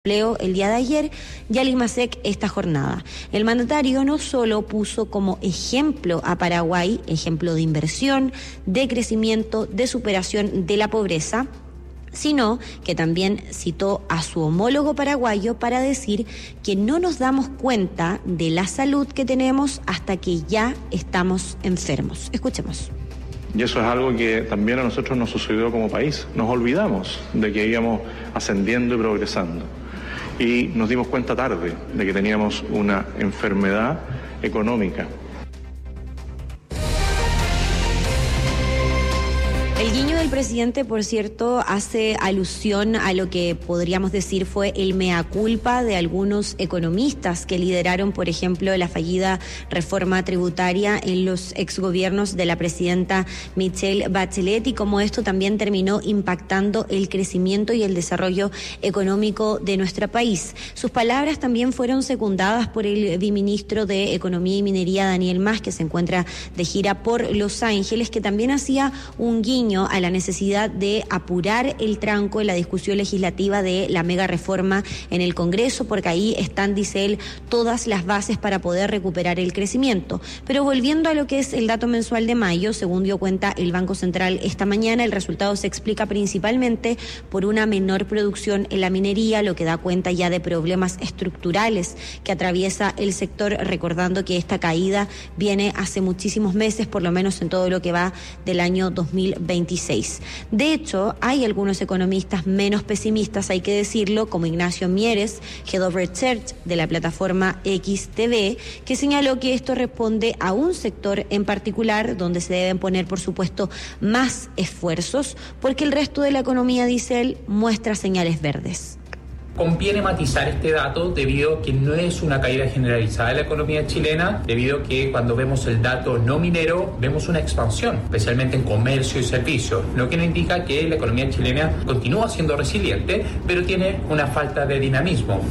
Empleo el día de ayer y al IMASEC esta jornada. El mandatario no solo puso como ejemplo a Paraguay, ejemplo de inversión, de crecimiento, de superación de la pobreza, sino que también citó a su homólogo paraguayo para decir que no nos damos cuenta de la salud que tenemos hasta que ya estamos enfermos. Escuchemos. Y eso es algo que también a nosotros nos sucedió como país. Nos olvidamos de que íbamos ascendiendo y progresando. Y nos dimos cuenta tarde de que teníamos una enfermedad económica. El guiño del presidente, por cierto, hace alusión a lo que podríamos decir fue el mea culpa de algunos economistas que lideraron, por ejemplo, la fallida reforma tributaria en los exgobiernos de la presidenta Michelle Bachelet, y cómo esto también terminó impactando el crecimiento y el desarrollo económico de nuestro país. Sus palabras también fueron secundadas por el viceministro de Economía y Minería, Daniel Mas, que se encuentra de gira por Los Ángeles, que también hacía un guiño a la necesidad de apurar el tranco en la discusión legislativa de la mega reforma en el Congreso, porque ahí están, dice él, todas las bases para poder recuperar el crecimiento. Pero volviendo a lo que es el dato mensual de mayo, según dio cuenta el Banco Central esta mañana, el resultado se explica principalmente por una menor producción en la minería, lo que da cuenta ya de problemas estructurales que atraviesa el sector, recordando que esta caída viene hace muchísimos meses, por lo menos en todo lo que va del año 2026. De hecho, hay algunos economistas menos pesimistas, hay que decirlo, como Ignacio Mieres, Head of Research de la plataforma XTV, que señaló que esto responde a un sector en particular donde se deben poner, por supuesto, más esfuerzos, porque el resto de la economía, dice él, muestra señales verdes. Conviene matizar este dato debido a que no es una caída generalizada de la economía chilena, debido a que cuando vemos el dato no minero vemos una expansión, especialmente en comercio y servicios, lo que nos indica que la economía chilena continúa siendo resiliente, pero tiene una falta de dinamismo.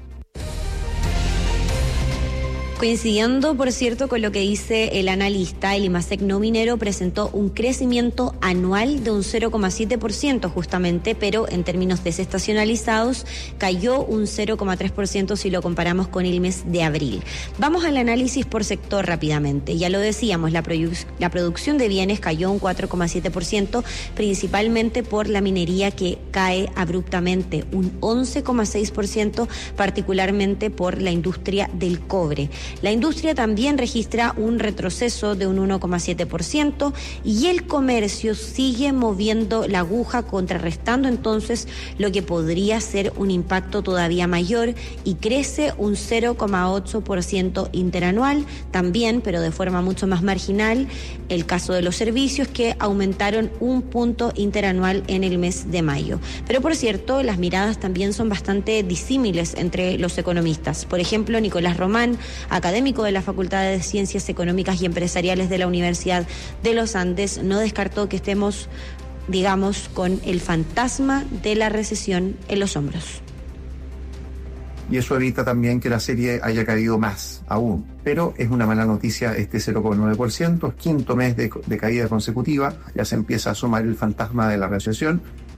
Coincidiendo, por cierto, con lo que dice el analista, el IMASEC no minero presentó un crecimiento anual de un 0,7% justamente, pero en términos desestacionalizados cayó un 0,3% si lo comparamos con el mes de abril. Vamos al análisis por sector rápidamente. Ya lo decíamos, la producción de bienes cayó un 4,7%, principalmente por la minería, que cae abruptamente un 11,6%, particularmente por la industria del cobre. La industria también registra un retroceso de un 1,7% y el comercio sigue moviendo la aguja, contrarrestando entonces lo que podría ser un impacto todavía mayor, y crece un 0,8% interanual también, pero de forma mucho más marginal. El caso de los servicios, que aumentaron un punto interanual en el mes de mayo. Pero por cierto, las miradas también son bastante disímiles entre los economistas. Por ejemplo, Nicolás Román, académico de la Facultad de Ciencias Económicas y Empresariales de la Universidad de los Andes, no descartó que estemos, digamos, con el fantasma de la recesión en los hombros. Y eso evita también que la serie haya caído más aún. Pero es una mala noticia este 0,9%, quinto mes de caída consecutiva, ya se empieza a asomar el fantasma de la recesión.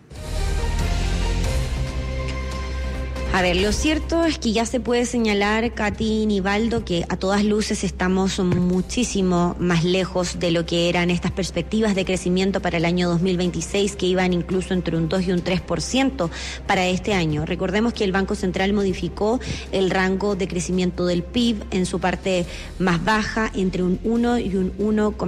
A ver, lo cierto es que ya se puede señalar, Katy y Nivaldo, que a todas luces estamos muchísimo más lejos de lo que eran estas perspectivas de crecimiento para el año 2026, que iban incluso entre un 2 y un 3% para este año. Recordemos que el Banco Central modificó el rango de crecimiento del PIB en su parte más baja, entre un 1 y un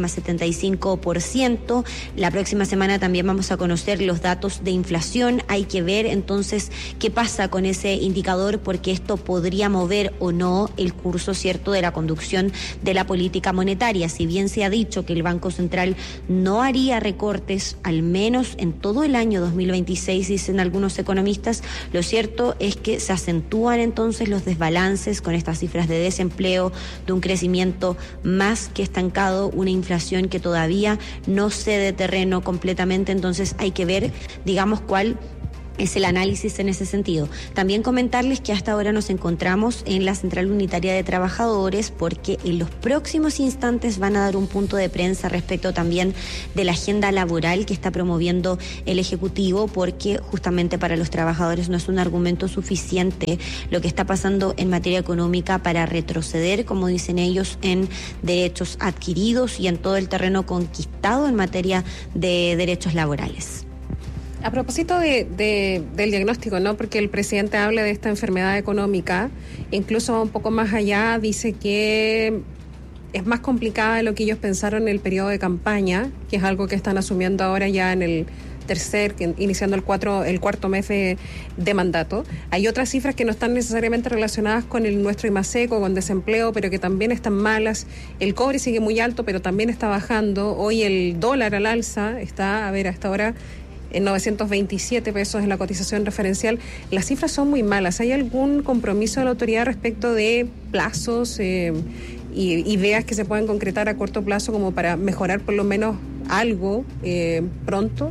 1,75%. La próxima semana también vamos a conocer los datos de inflación. Hay que ver entonces qué pasa con ese indicador, porque esto podría mover o no el curso, cierto, de la conducción de la política monetaria. Si bien se ha dicho que el Banco Central no haría recortes, al menos en todo el año 2026, dicen algunos economistas, lo cierto es que se acentúan entonces los desbalances con estas cifras de desempleo, de un crecimiento más que estancado, una inflación que todavía no cede terreno completamente. Entonces hay que ver, digamos, cuál es el análisis en ese sentido. También comentarles que hasta ahora nos encontramos en la Central Unitaria de Trabajadores porque en los próximos instantes van a dar un punto de prensa respecto también de la agenda laboral que está promoviendo el Ejecutivo, porque justamente para los trabajadores no es un argumento suficiente lo que está pasando en materia económica para retroceder, como dicen ellos, en derechos adquiridos y en todo el terreno conquistado en materia de derechos laborales. A propósito del diagnóstico, ¿no? Porque el presidente habla de esta enfermedad económica, incluso va un poco más allá, dice que es más complicada de lo que ellos pensaron en el periodo de campaña, que es algo que están asumiendo ahora ya en el iniciando el cuarto mes de mandato. Hay otras cifras que no están necesariamente relacionadas con nuestro IMASECO, con desempleo, pero que también están malas. El cobre sigue muy alto, pero también está bajando. Hoy el dólar al alza está, hasta ahora en 927 pesos en la cotización referencial. Las cifras son muy malas. ¿Hay algún compromiso de la autoridad respecto de plazos y ideas que se puedan concretar a corto plazo como para mejorar por lo menos algo pronto?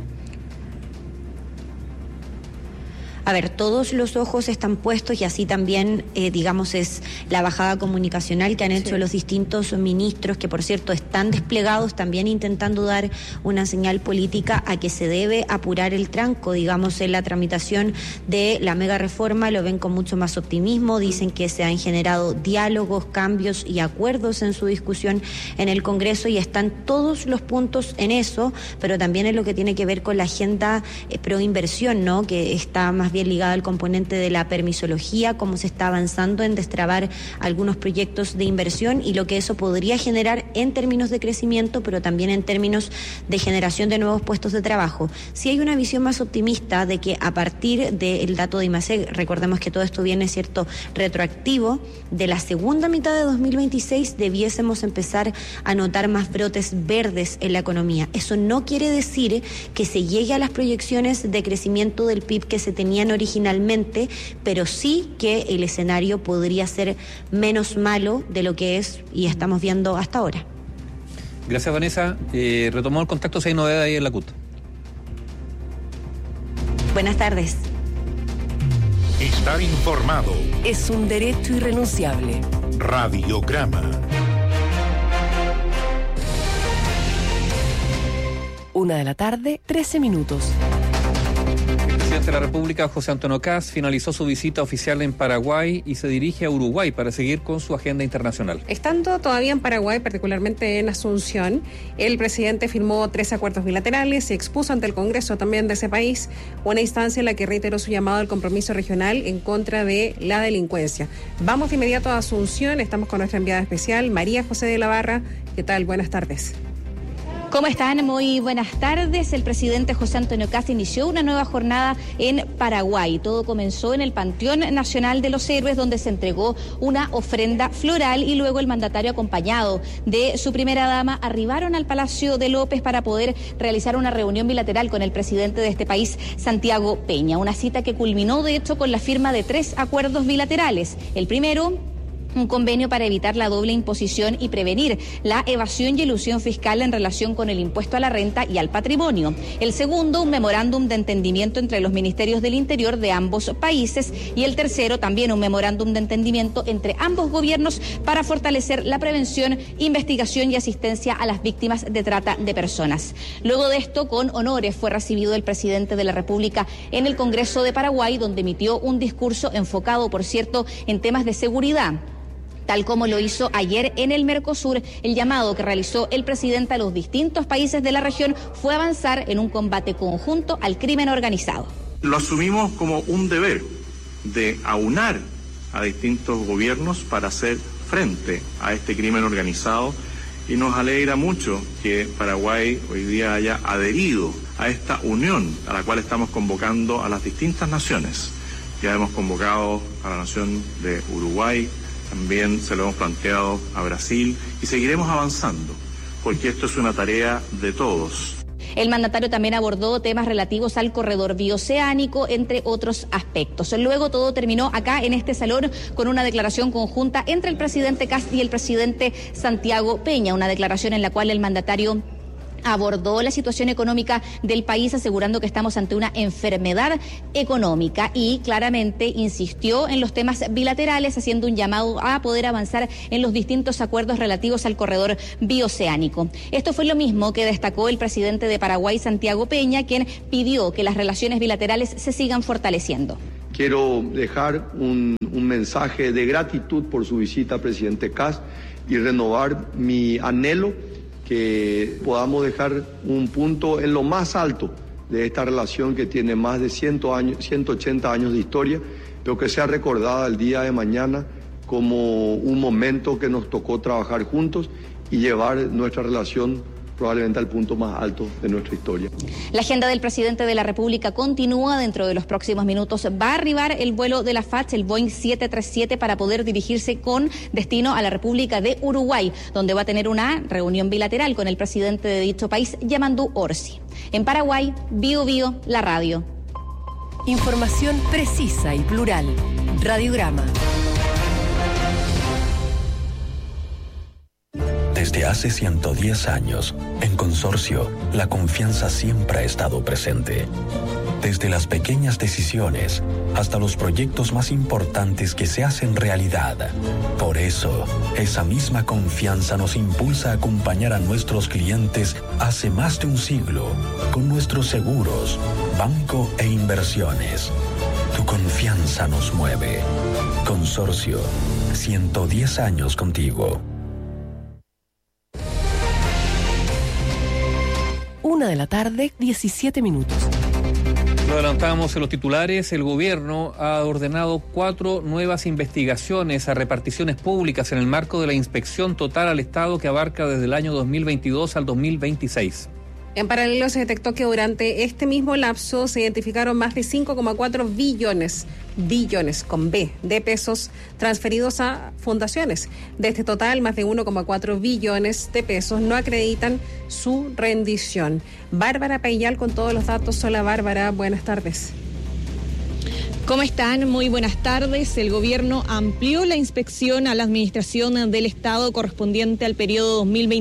A ver, todos los ojos están puestos y así también, es la bajada comunicacional que han hecho los distintos ministros, que por cierto están desplegados también intentando dar una señal política a que se debe apurar el tranco, en la tramitación de la mega reforma. Lo ven con mucho más optimismo, dicen que se han generado diálogos, cambios y acuerdos en su discusión en el Congreso y están todos los puntos en eso, pero también en lo que tiene que ver con la agenda pro inversión, ¿no? Que está más bien ligada al componente de la permisología, cómo se está avanzando en destrabar algunos proyectos de inversión y lo que eso podría generar en términos de crecimiento, pero también en términos de generación de nuevos puestos de trabajo. Sí hay una visión más optimista de que a partir del dato de IMASEC, recordemos que todo esto viene, retroactivo, de la segunda mitad de 2026 debiésemos empezar a notar más brotes verdes en la economía. Eso no quiere decir que se llegue a las proyecciones de crecimiento del PIB que se tenían originalmente, pero sí que el escenario podría ser menos malo de lo que es y estamos viendo hasta ahora. Gracias, Vanessa. Retomó el contacto si hay novedad ahí en la CUT. Buenas tardes. Estar informado es un derecho irrenunciable. Radiograma. 1:13 p.m. El presidente de la República, José Antonio Kast, finalizó su visita oficial en Paraguay y se dirige a Uruguay para seguir con su agenda internacional. Estando todavía en Paraguay, particularmente en Asunción, el presidente firmó 3 acuerdos bilaterales y expuso ante el Congreso también de ese país una instancia en la que reiteró su llamado al compromiso regional en contra de la delincuencia. Vamos de inmediato a Asunción, estamos con nuestra enviada especial, María José de la Barra. ¿Qué tal? Buenas tardes. ¿Cómo están? Muy buenas tardes. El presidente José Antonio Kast inició una nueva jornada en Paraguay. Todo comenzó en el Panteón Nacional de los Héroes, donde se entregó una ofrenda floral y luego el mandatario, acompañado de su primera dama, arribaron al Palacio de López para poder realizar una reunión bilateral con el presidente de este país, Santiago Peña. Una cita que culminó, de hecho, con la firma de 3 acuerdos bilaterales. El primero, un convenio para evitar la doble imposición y prevenir la evasión y elusión fiscal en relación con el impuesto a la renta y al patrimonio. El segundo, un memorándum de entendimiento entre los ministerios del Interior de ambos países. Y el tercero, también un memorándum de entendimiento entre ambos gobiernos para fortalecer la prevención, investigación y asistencia a las víctimas de trata de personas. Luego de esto, con honores, fue recibido el presidente de la República en el Congreso de Paraguay, donde emitió un discurso enfocado, por cierto, en temas de seguridad. Tal como lo hizo ayer en el Mercosur, el llamado que realizó el presidente a los distintos países de la región fue avanzar en un combate conjunto al crimen organizado. Lo asumimos como un deber de aunar a distintos gobiernos para hacer frente a este crimen organizado y nos alegra mucho que Paraguay hoy día haya adherido a esta unión a la cual estamos convocando a las distintas naciones. Ya hemos convocado a la nación de Uruguay, también se lo hemos planteado a Brasil y seguiremos avanzando, porque esto es una tarea de todos. El mandatario también abordó temas relativos al corredor bioceánico, entre otros aspectos. Luego todo terminó acá en este salón con una declaración conjunta entre el presidente Kast y el presidente Santiago Peña, una declaración en la cual el mandatario abordó la situación económica del país, asegurando que estamos ante una enfermedad económica y claramente insistió en los temas bilaterales, haciendo un llamado a poder avanzar en los distintos acuerdos relativos al corredor bioceánico. Esto fue lo mismo que destacó el presidente de Paraguay, Santiago Peña, quien pidió que las relaciones bilaterales se sigan fortaleciendo. Quiero dejar un mensaje de gratitud por su visita, presidente Kast, y renovar mi anhelo que podamos dejar un punto en lo más alto de esta relación que tiene más de 180 años de historia, pero que sea recordada el día de mañana como un momento que nos tocó trabajar juntos y llevar nuestra relación probablemente al punto más alto de nuestra historia. La agenda del presidente de la República continúa. Dentro de los próximos minutos va a arribar el vuelo de la FACH, el Boeing 737, para poder dirigirse con destino a la República de Uruguay, donde va a tener una reunión bilateral con el presidente de dicho país, Yamandu Orsi. En Paraguay, Bio Bio, la radio. Información precisa y plural. Radiograma. Desde hace 110 años, en Consorcio, la confianza siempre ha estado presente. Desde las pequeñas decisiones hasta los proyectos más importantes que se hacen realidad. Por eso, esa misma confianza nos impulsa a acompañar a nuestros clientes hace más de un siglo con nuestros seguros, banco e inversiones. Tu confianza nos mueve. Consorcio, 110 años contigo. 1:17 p.m. Lo adelantamos en los titulares. El gobierno ha ordenado 4 nuevas investigaciones a reparticiones públicas en el marco de la inspección total al Estado que abarca desde el año 2022 al 2026. En paralelo se detectó que durante este mismo lapso se identificaron más de 5,4 billones con B, de pesos transferidos a fundaciones. De este total, más de 1,4 billones de pesos no acreditan su rendición. Bárbara Payal con todos los datos. Hola Bárbara, buenas tardes. ¿Cómo están? Muy buenas tardes. El gobierno amplió la inspección a la administración del Estado correspondiente al periodo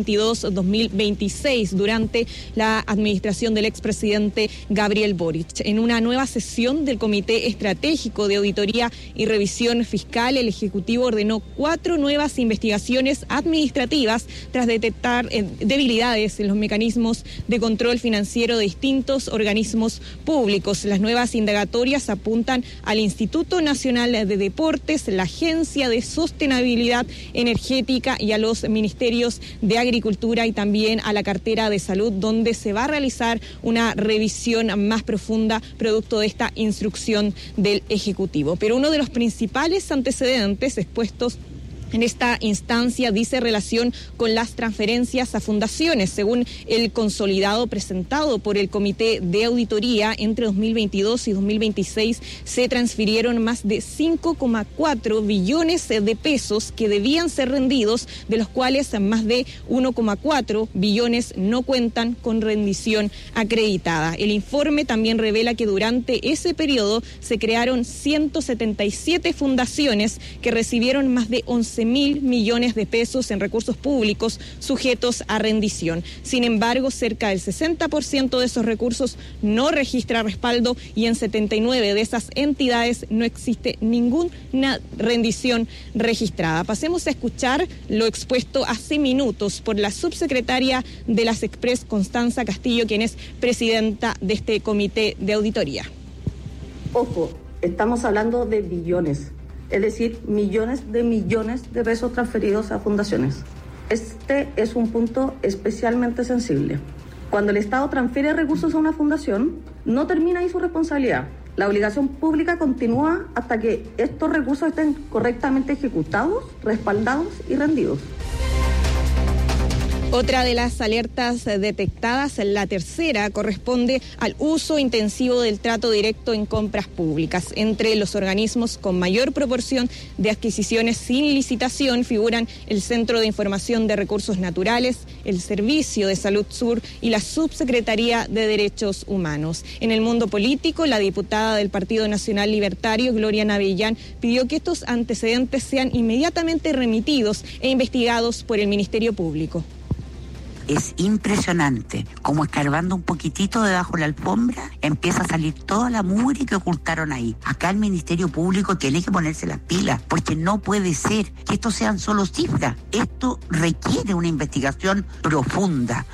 2022-2026 durante la administración del expresidente Gabriel Boric. En una nueva sesión del Comité Estratégico de Auditoría y Revisión Fiscal, el Ejecutivo ordenó 4 nuevas investigaciones administrativas tras detectar debilidades en los mecanismos de control financiero de distintos organismos públicos. Las nuevas indagatorias apuntan al Instituto Nacional de Deportes, la Agencia de Sostenibilidad Energética y a los Ministerios de Agricultura y también a la cartera de Salud, donde se va a realizar una revisión más profunda producto de esta instrucción del Ejecutivo. Pero uno de los principales antecedentes expuestos en esta instancia dice relación con las transferencias a fundaciones. Según el consolidado presentado por el Comité de Auditoría, entre 2022 y 2026 se transfirieron más de 5,4 billones de pesos que debían ser rendidos, de los cuales más de 1,4 billones no cuentan con rendición acreditada. El informe también revela que durante ese periodo se crearon 177 fundaciones que recibieron más de 11.000 millones de pesos en recursos públicos sujetos a rendición. Sin embargo, cerca del 60% de esos recursos no registra respaldo y en 79 de esas entidades no existe ninguna rendición registrada. Pasemos a escuchar lo expuesto hace minutos por la subsecretaria de las Express, Constanza Castillo, quien es presidenta de este comité de auditoría. Ojo, estamos hablando de billones. Es decir, millones de pesos transferidos a fundaciones. Este es un punto especialmente sensible. Cuando el Estado transfiere recursos a una fundación, no termina ahí su responsabilidad. La obligación pública continúa hasta que estos recursos estén correctamente ejecutados, respaldados y rendidos. Otra de las alertas detectadas, la tercera, corresponde al uso intensivo del trato directo en compras públicas. Entre los organismos con mayor proporción de adquisiciones sin licitación figuran el Centro de Información de Recursos Naturales, el Servicio de Salud Sur y la Subsecretaría de Derechos Humanos. En el mundo político, la diputada del Partido Nacional Libertario, Gloria Navellán, pidió que estos antecedentes sean inmediatamente remitidos e investigados por el Ministerio Público. Es impresionante como escarbando un poquitito debajo de la alfombra empieza a salir toda la mugre que ocultaron ahí. Acá el Ministerio Público tiene que ponerse las pilas, porque no puede ser que esto sean solo cifras. Esto requiere una investigación profunda.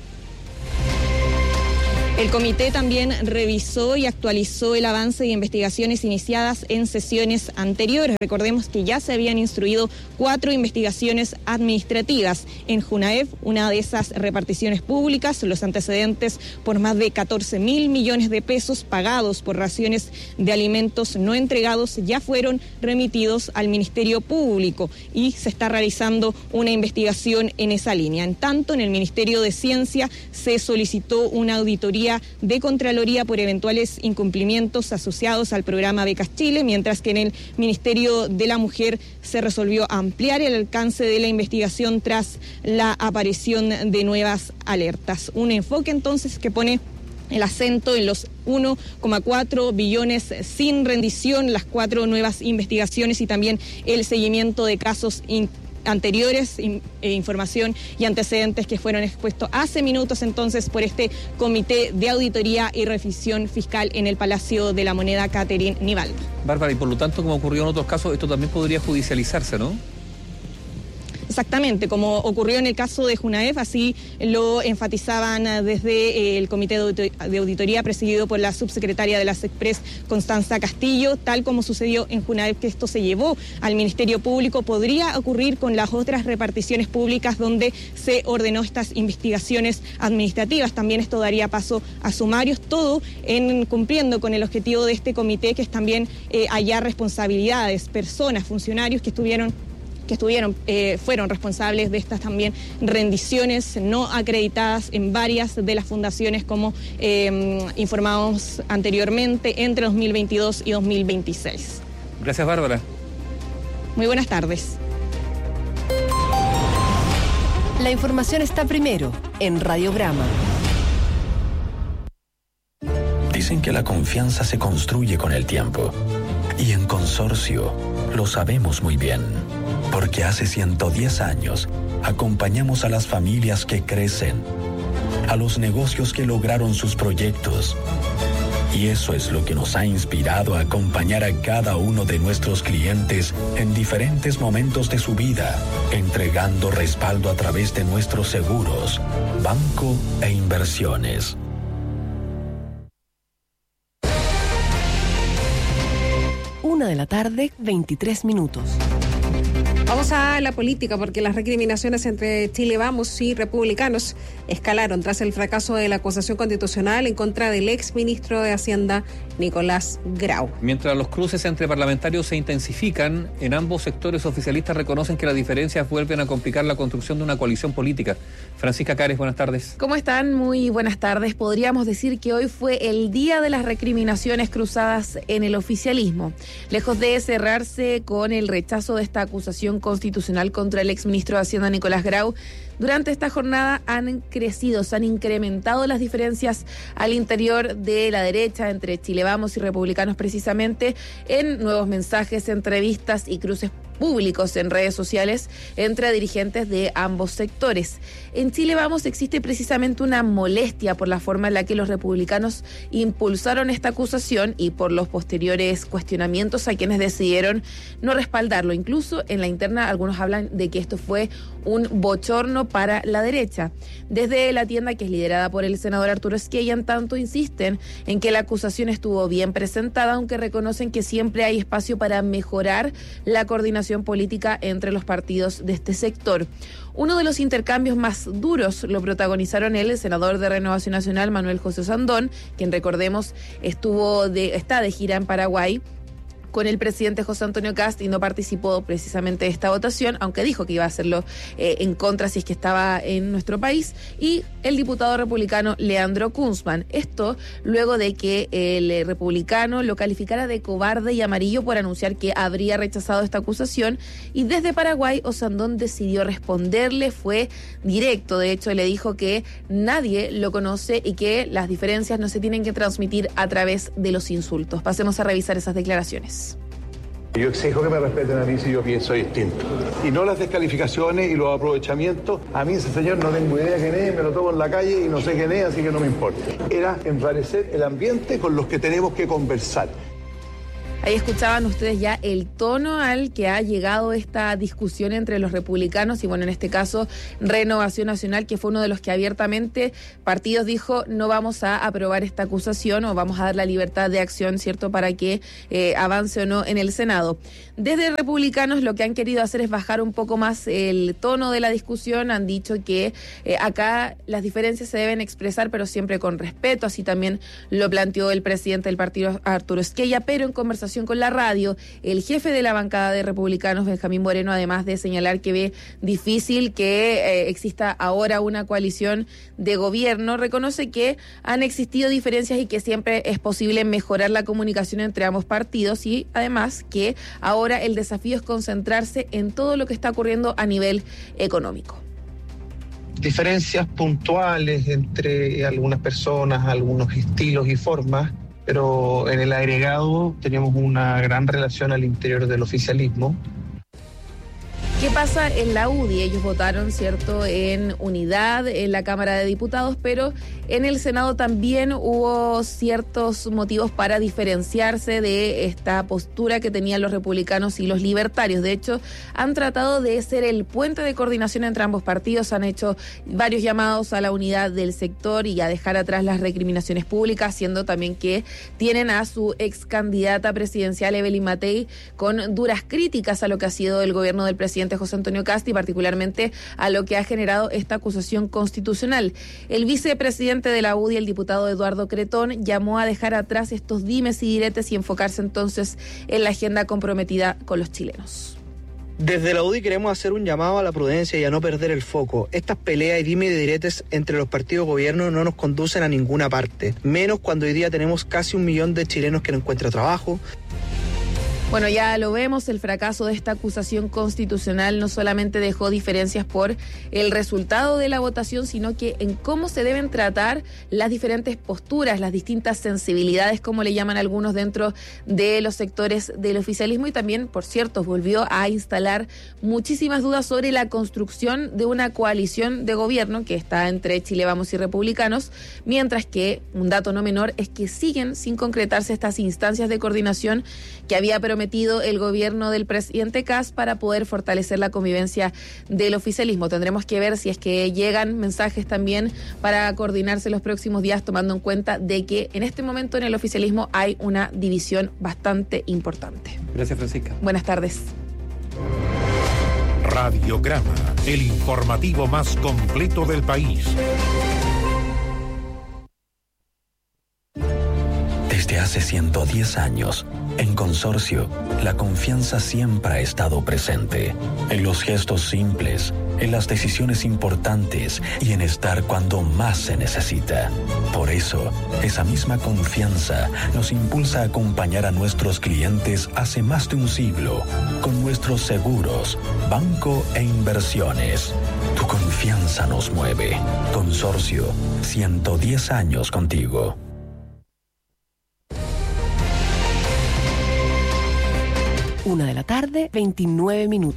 El comité también revisó y actualizó el avance de investigaciones iniciadas en sesiones anteriores. Recordemos que ya se habían instruido 4 investigaciones administrativas en Junaef, una de esas reparticiones públicas, los antecedentes por más de 14.000 millones de pesos pagados por raciones de alimentos no entregados ya fueron remitidos al Ministerio Público y se está realizando una investigación en esa línea. En tanto, en el Ministerio de Ciencia se solicitó una auditoría de Contraloría por eventuales incumplimientos asociados al programa Becas Chile, mientras que en el Ministerio de la Mujer se resolvió ampliar el alcance de la investigación tras la aparición de nuevas alertas. Un enfoque entonces que pone el acento en los 1,4 billones sin rendición, las 4 nuevas investigaciones y también el seguimiento de casos anteriores, información y antecedentes que fueron expuestos hace minutos entonces por este Comité de Auditoría y Revisión Fiscal en el Palacio de la Moneda, Catherine Nivaldo. Bárbara, y por lo tanto, como ocurrió en otros casos, esto también podría judicializarse, ¿no? Exactamente, como ocurrió en el caso de Junaef, así lo enfatizaban desde el Comité de Auditoría presidido por la subsecretaria de la SECPRES, Constanza Castillo, tal como sucedió en Junaef, que esto se llevó al Ministerio Público, podría ocurrir con las otras reparticiones públicas donde se ordenó estas investigaciones administrativas. También esto daría paso a sumarios, todo cumpliendo con el objetivo de este comité, que es también hallar responsabilidades, personas, funcionarios que fueron responsables de estas también rendiciones no acreditadas en varias de las fundaciones, como informábamos anteriormente, entre 2022 y 2026. Gracias, Bárbara. Muy buenas tardes. La información está primero en Radiograma. Dicen que la confianza se construye con el tiempo. Y en Consorcio lo sabemos muy bien. Porque hace 110 años acompañamos a las familias que crecen, a los negocios que lograron sus proyectos. Y eso es lo que nos ha inspirado a acompañar a cada uno de nuestros clientes en diferentes momentos de su vida, entregando respaldo a través de nuestros seguros, banco e inversiones. Una de la tarde, 23 minutos. Vamos a la política, porque las recriminaciones entre Chile Vamos y republicanos escalaron tras el fracaso de la acusación constitucional en contra del ex ministro de Hacienda, Nicolás Grau. Mientras los cruces entre parlamentarios se intensifican, en ambos sectores oficialistas reconocen que las diferencias vuelven a complicar la construcción de una coalición política. Francisca Cares, buenas tardes. ¿Cómo están? Muy buenas tardes. Podríamos decir que hoy fue el día de las recriminaciones cruzadas en el oficialismo. Lejos de cerrarse con el rechazo de esta acusación constitucional contra el exministro de Hacienda, Nicolás Grau, durante esta jornada han crecido, se han incrementado las diferencias al interior de la derecha entre Chile Vamos y republicanos, precisamente en nuevos mensajes, entrevistas y cruces públicos en redes sociales entre dirigentes de ambos sectores. En Chile Vamos existe precisamente una molestia por la forma en la que los republicanos impulsaron esta acusación y por los posteriores cuestionamientos a quienes decidieron no respaldarlo. Incluso en la interna algunos hablan de que esto fue un bochorno para la derecha. Desde la tienda, que es liderada por el senador Arturo Esquella, en tanto insisten en que la acusación estuvo bien presentada, aunque reconocen que siempre hay espacio para mejorar la coordinación política entre los partidos de este sector. Uno de los intercambios más duros lo protagonizaron el senador de Renovación Nacional, Manuel José Osandón, quien, recordemos, está de gira en Paraguay con el presidente José Antonio Kast y no participó precisamente de esta votación, aunque dijo que iba a hacerlo en contra si es que estaba en nuestro país, y el diputado republicano Leandro Kunzman. Esto luego de que el republicano lo calificara de cobarde y amarillo por anunciar que habría rechazado esta acusación, y desde Paraguay Osandón decidió responderle, fue directo. De hecho, le dijo que nadie lo conoce y que las diferencias no se tienen que transmitir a través de los insultos. Pasemos a revisar esas declaraciones. Yo exijo que me respeten a mí si yo pienso distinto. Y no las descalificaciones y los aprovechamientos. A mí ese señor no tengo idea quién es, me lo tomo en la calle y no sé quién es, así que no me importa. Era enrarecer el ambiente con los que tenemos que conversar. Ahí escuchaban ustedes ya el tono al que ha llegado esta discusión entre los republicanos y, bueno, en este caso, Renovación Nacional, que fue uno de los que abiertamente partidos dijo no vamos a aprobar esta acusación o vamos a dar la libertad de acción, ¿cierto?, para que avance o no en el Senado. Desde republicanos lo que han querido hacer es bajar un poco más el tono de la discusión. Han dicho que acá las diferencias se deben expresar, pero siempre con respeto. Así también lo planteó el presidente del partido, Arturo Esquella, pero en conversación con la radio, el jefe de la bancada de republicanos, Benjamín Moreno, además de señalar que ve difícil que exista ahora una coalición de gobierno, reconoce que han existido diferencias y que siempre es posible mejorar la comunicación entre ambos partidos y además que ahora el desafío es concentrarse en todo lo que está ocurriendo a nivel económico. Diferencias puntuales entre algunas personas, algunos estilos y formas, pero en el agregado tenemos una gran relación al interior del oficialismo. ¿Qué pasa en la UDI? Ellos votaron, ¿cierto?, en unidad en la Cámara de Diputados, pero en el Senado también hubo ciertos motivos para diferenciarse de esta postura que tenían los republicanos y los libertarios. De hecho, han tratado de ser el puente de coordinación entre ambos partidos, han hecho varios llamados a la unidad del sector y a dejar atrás las recriminaciones públicas, siendo también que tienen a su ex candidata presidencial, Evelyn Matei, con duras críticas a lo que ha sido el gobierno del presidente José Antonio Kast y particularmente a lo que ha generado esta acusación constitucional. El vicepresidente de la UDI, el diputado Eduardo Cretón, llamó a dejar atrás estos dimes y diretes y enfocarse entonces en la agenda comprometida con los chilenos. Desde la UDI queremos hacer un llamado a la prudencia y a no perder el foco. Estas peleas y dimes y diretes entre los partidos de gobierno no nos conducen a ninguna parte, menos cuando hoy día tenemos casi 1 millón de chilenos que no encuentran trabajo. Bueno, ya lo vemos, el fracaso de esta acusación constitucional no solamente dejó diferencias por el resultado de la votación, sino que en cómo se deben tratar las diferentes posturas, las distintas sensibilidades, como le llaman algunos dentro de los sectores del oficialismo, y también, por cierto, volvió a instalar muchísimas dudas sobre la construcción de una coalición de gobierno que está entre Chile Vamos y republicanos, mientras que un dato no menor es que siguen sin concretarse estas instancias de coordinación que había prometido el gobierno del presidente Kast para poder fortalecer la convivencia del oficialismo. Tendremos que ver si es que llegan mensajes también para coordinarse los próximos días, tomando en cuenta de que en este momento en el oficialismo hay una división bastante importante. Gracias, Francisca. Buenas tardes. Radiograma, el informativo más completo del país. Desde hace 110 años, en Consorcio, la confianza siempre ha estado presente. En los gestos simples, en las decisiones importantes y en estar cuando más se necesita. Por eso, esa misma confianza nos impulsa a acompañar a nuestros clientes hace más de un siglo con nuestros seguros, banco e inversiones. Tu confianza nos mueve. Consorcio, 110 años contigo. 1:29 p.m.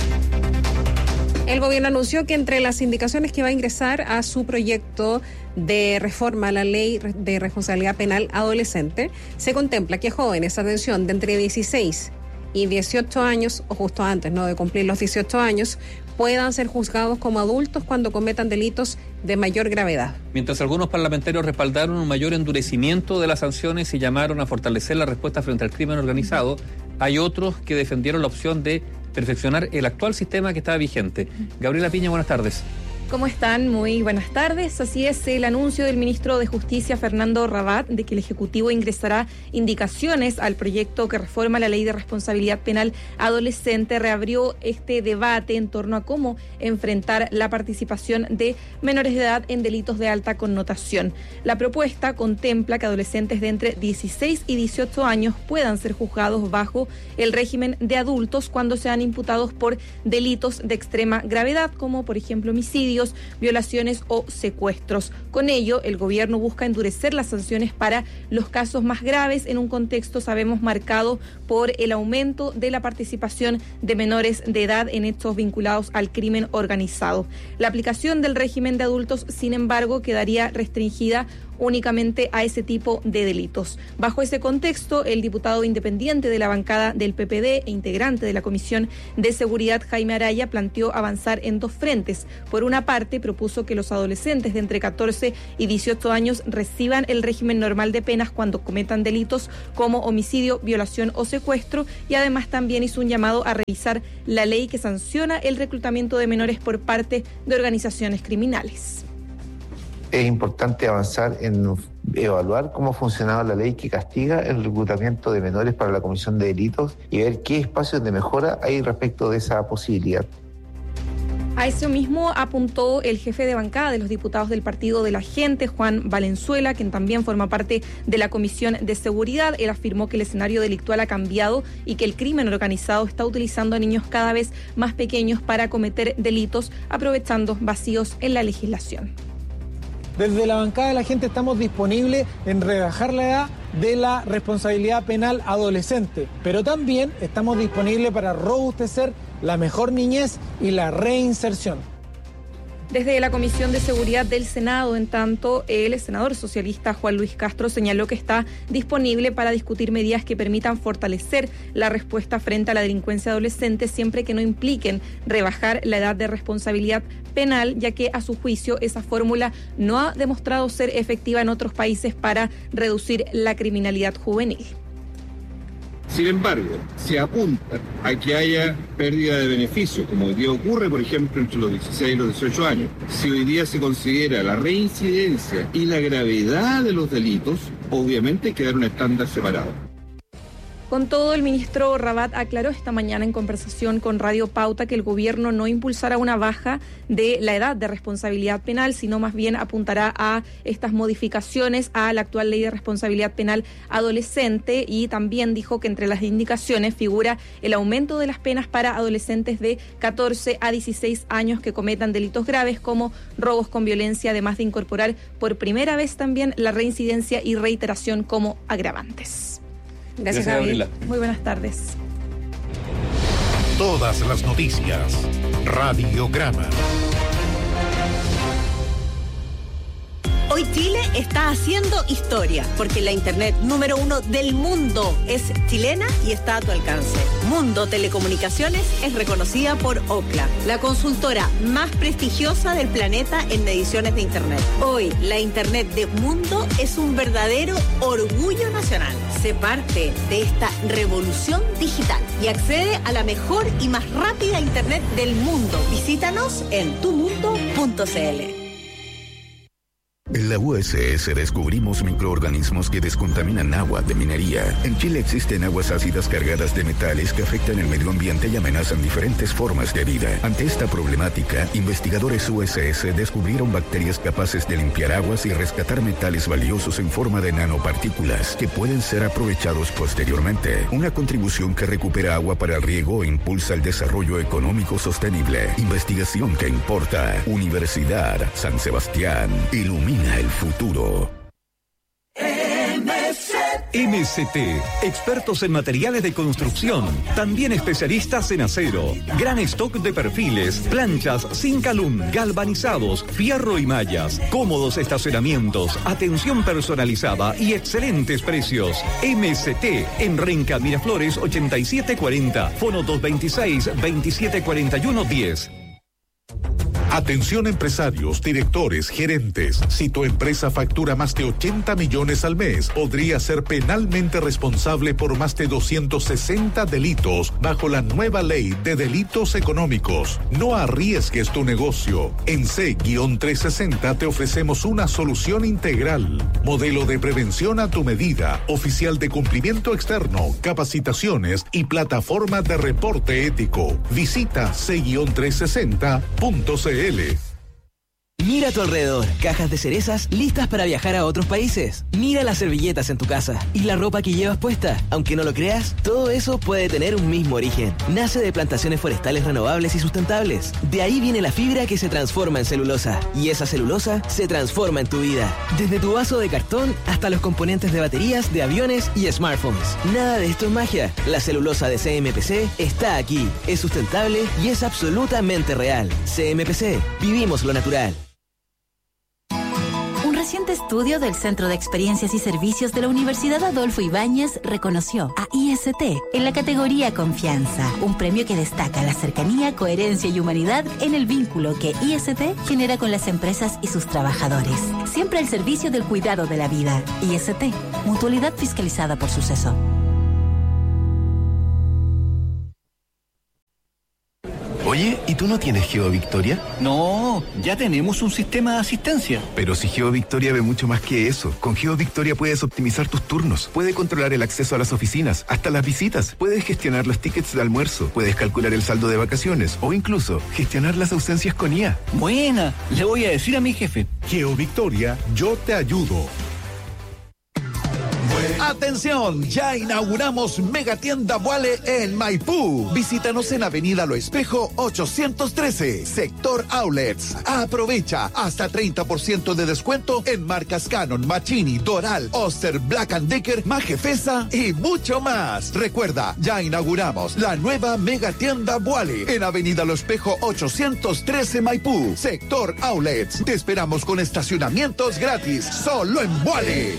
El gobierno anunció que entre las indicaciones que va a ingresar a su proyecto de reforma a la ley de responsabilidad penal adolescente, se contempla que jóvenes, atención, de entre 16 y 18 años, o justo antes, ¿no?, de cumplir los 18 años, puedan ser juzgados como adultos cuando cometan delitos de mayor gravedad. Mientras algunos parlamentarios respaldaron un mayor endurecimiento de las sanciones y llamaron a fortalecer la respuesta frente al crimen organizado, hay otros que defendieron la opción de perfeccionar el actual sistema que estaba vigente. Gabriela Piña, buenas tardes. ¿Cómo están? Muy buenas tardes. Así es, el anuncio del ministro de Justicia, Fernando Rabat, de que el Ejecutivo ingresará indicaciones al proyecto que reforma la Ley de Responsabilidad Penal Adolescente reabrió este debate en torno a cómo enfrentar la participación de menores de edad en delitos de alta connotación. La propuesta contempla que adolescentes de entre 16 y 18 años puedan ser juzgados bajo el régimen de adultos cuando sean imputados por delitos de extrema gravedad, como por ejemplo homicidio, homicidios, violaciones o secuestros. Con ello, el gobierno busca endurecer las sanciones para los casos más graves en un contexto, sabemos, marcado por el aumento de la participación de menores de edad en hechos vinculados al crimen organizado. La aplicación del régimen de adultos, sin embargo, quedaría restringida únicamente a ese tipo de delitos. Bajo ese contexto, el diputado independiente de la bancada del PPD e integrante de la Comisión de Seguridad, Jaime Araya, planteó avanzar en dos frentes. Por una parte, propuso que los adolescentes de entre 14 y 18 años reciban el régimen normal de penas cuando cometan delitos como homicidio, violación o secuestro, y además también hizo un llamado a revisar la ley que sanciona el reclutamiento de menores por parte de organizaciones criminales. Es importante avanzar en evaluar cómo funcionaba la ley que castiga el reclutamiento de menores para la comisión de delitos y ver qué espacios de mejora hay respecto de esa posibilidad. A eso mismo apuntó el jefe de bancada de los diputados del Partido de la Gente, Juan Valenzuela, quien también forma parte de la Comisión de Seguridad. Él afirmó que el escenario delictual ha cambiado y que el crimen organizado está utilizando a niños cada vez más pequeños para cometer delitos, aprovechando vacíos en la legislación. Desde la bancada de la Gente estamos disponibles en rebajar la edad de la responsabilidad penal adolescente, pero también estamos disponibles para robustecer la mejor niñez y la reinserción. Desde la Comisión de Seguridad del Senado, en tanto, el senador socialista Juan Luis Castro señaló que está disponible para discutir medidas que permitan fortalecer la respuesta frente a la delincuencia adolescente, siempre que no impliquen rebajar la edad de responsabilidad penal, ya que a su juicio esa fórmula no ha demostrado ser efectiva en otros países para reducir la criminalidad juvenil. Sin embargo, se apunta a que haya pérdida de beneficio, como hoy día ocurre, por ejemplo, entre los 16 y los 18 años. Si hoy día se considera la reincidencia y la gravedad de los delitos, obviamente hay que dar un estándar separado. Con todo, el ministro Rabat aclaró esta mañana en conversación con Radio Pauta que el gobierno no impulsará una baja de la edad de responsabilidad penal, sino más bien apuntará a estas modificaciones a la actual ley de responsabilidad penal adolescente, y también dijo que entre las indicaciones figura el aumento de las penas para adolescentes de 14 a 16 años que cometan delitos graves como robos con violencia, además de incorporar por primera vez también la reincidencia y reiteración como agravantes. Gracias, Gabriela. Muy buenas tardes. Todas las noticias. Radiograma. Hoy Chile está haciendo historia, porque la internet número 1 del mundo es chilena y está a tu alcance. Mundo Telecomunicaciones es reconocida por Ookla, la consultora más prestigiosa del planeta en mediciones de internet. Hoy, la internet de Mundo es un verdadero orgullo nacional. Sé parte de esta revolución digital y accede a la mejor y más rápida internet del mundo. Visítanos en tumundo.cl. En la USS descubrimos microorganismos que descontaminan agua de minería. En Chile existen aguas ácidas cargadas de metales que afectan el medio ambiente y amenazan diferentes formas de vida. Ante esta problemática, investigadores USS descubrieron bacterias capaces de limpiar aguas y rescatar metales valiosos en forma de nanopartículas que pueden ser aprovechados posteriormente. Una contribución que recupera agua para el riego e impulsa el desarrollo económico sostenible. Investigación que importa. Universidad San Sebastián. Ilumina el futuro. MST, expertos en materiales de construcción, también especialistas en acero, gran stock de perfiles, planchas, Zinc-Alum, galvanizados, fierro y mallas, cómodos estacionamientos, atención personalizada y excelentes precios. MST, en Renca Miraflores 8740, fono 226-2741-10. Atención empresarios, directores, gerentes. Si tu empresa factura más de 80 millones al mes, podría ser penalmente responsable por más de 260 delitos bajo la nueva ley de delitos económicos. No arriesgues tu negocio. En C-360 te ofrecemos una solución integral. Modelo de prevención a tu medida, oficial de cumplimiento externo, capacitaciones y plataforma de reporte ético. Visita C-360.cl. Mira a tu alrededor, cajas de cerezas listas para viajar a otros países. Mira las servilletas en tu casa y la ropa que llevas puesta. Aunque no lo creas, todo eso puede tener un mismo origen. Nace de plantaciones forestales renovables y sustentables. De ahí viene la fibra que se transforma en celulosa. Y esa celulosa se transforma en tu vida. Desde tu vaso de cartón hasta los componentes de baterías, de aviones y smartphones. Nada de esto es magia. La celulosa de CMPC está aquí. Es sustentable y es absolutamente real. CMPC. Vivimos lo natural. Un reciente estudio del Centro de Experiencias y Servicios de la Universidad Adolfo Ibáñez reconoció a IST en la categoría Confianza, un premio que destaca la cercanía, coherencia y humanidad en el vínculo que IST genera con las empresas y sus trabajadores. Siempre al servicio del cuidado de la vida. IST, mutualidad fiscalizada por Suceso. Oye, ¿y tú no tienes GeoVictoria? No, ya tenemos un sistema de asistencia. Pero si GeoVictoria ve mucho más que eso. Con GeoVictoria puedes optimizar tus turnos, puedes controlar el acceso a las oficinas, hasta las visitas, puedes gestionar los tickets de almuerzo, puedes calcular el saldo de vacaciones o incluso gestionar las ausencias con IA. Buena, le voy a decir a mi jefe. GeoVictoria, yo te ayudo. ¡Atención! Ya inauguramos Megatienda Vuale en Maipú. Visítanos en Avenida Lo Espejo 813, Sector Outlets. Aprovecha hasta 30% de descuento en marcas Canon, Machini, Doral, Oster, Black & Decker, Majefesa y mucho más. Recuerda, ya inauguramos la nueva Megatienda Vuale en Avenida Lo Espejo 813 Maipú, Sector Outlets. Te esperamos con estacionamientos gratis, solo en Vuale.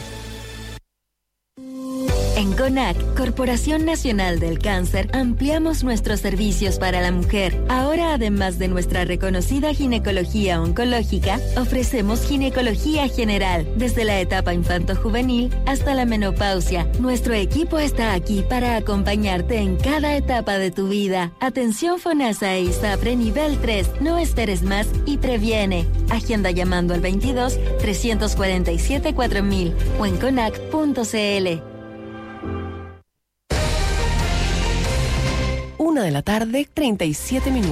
En CONAC, Corporación Nacional del Cáncer, ampliamos nuestros servicios para la mujer. Ahora, además de nuestra reconocida ginecología oncológica, ofrecemos ginecología general, desde la etapa infanto-juvenil hasta la menopausia. Nuestro equipo está aquí para acompañarte en cada etapa de tu vida. Atención FONASA e ISAPRE nivel 3. No esperes más y previene. Agenda llamando al 22-347-4000 o en conac.cl. 1:37 p.m.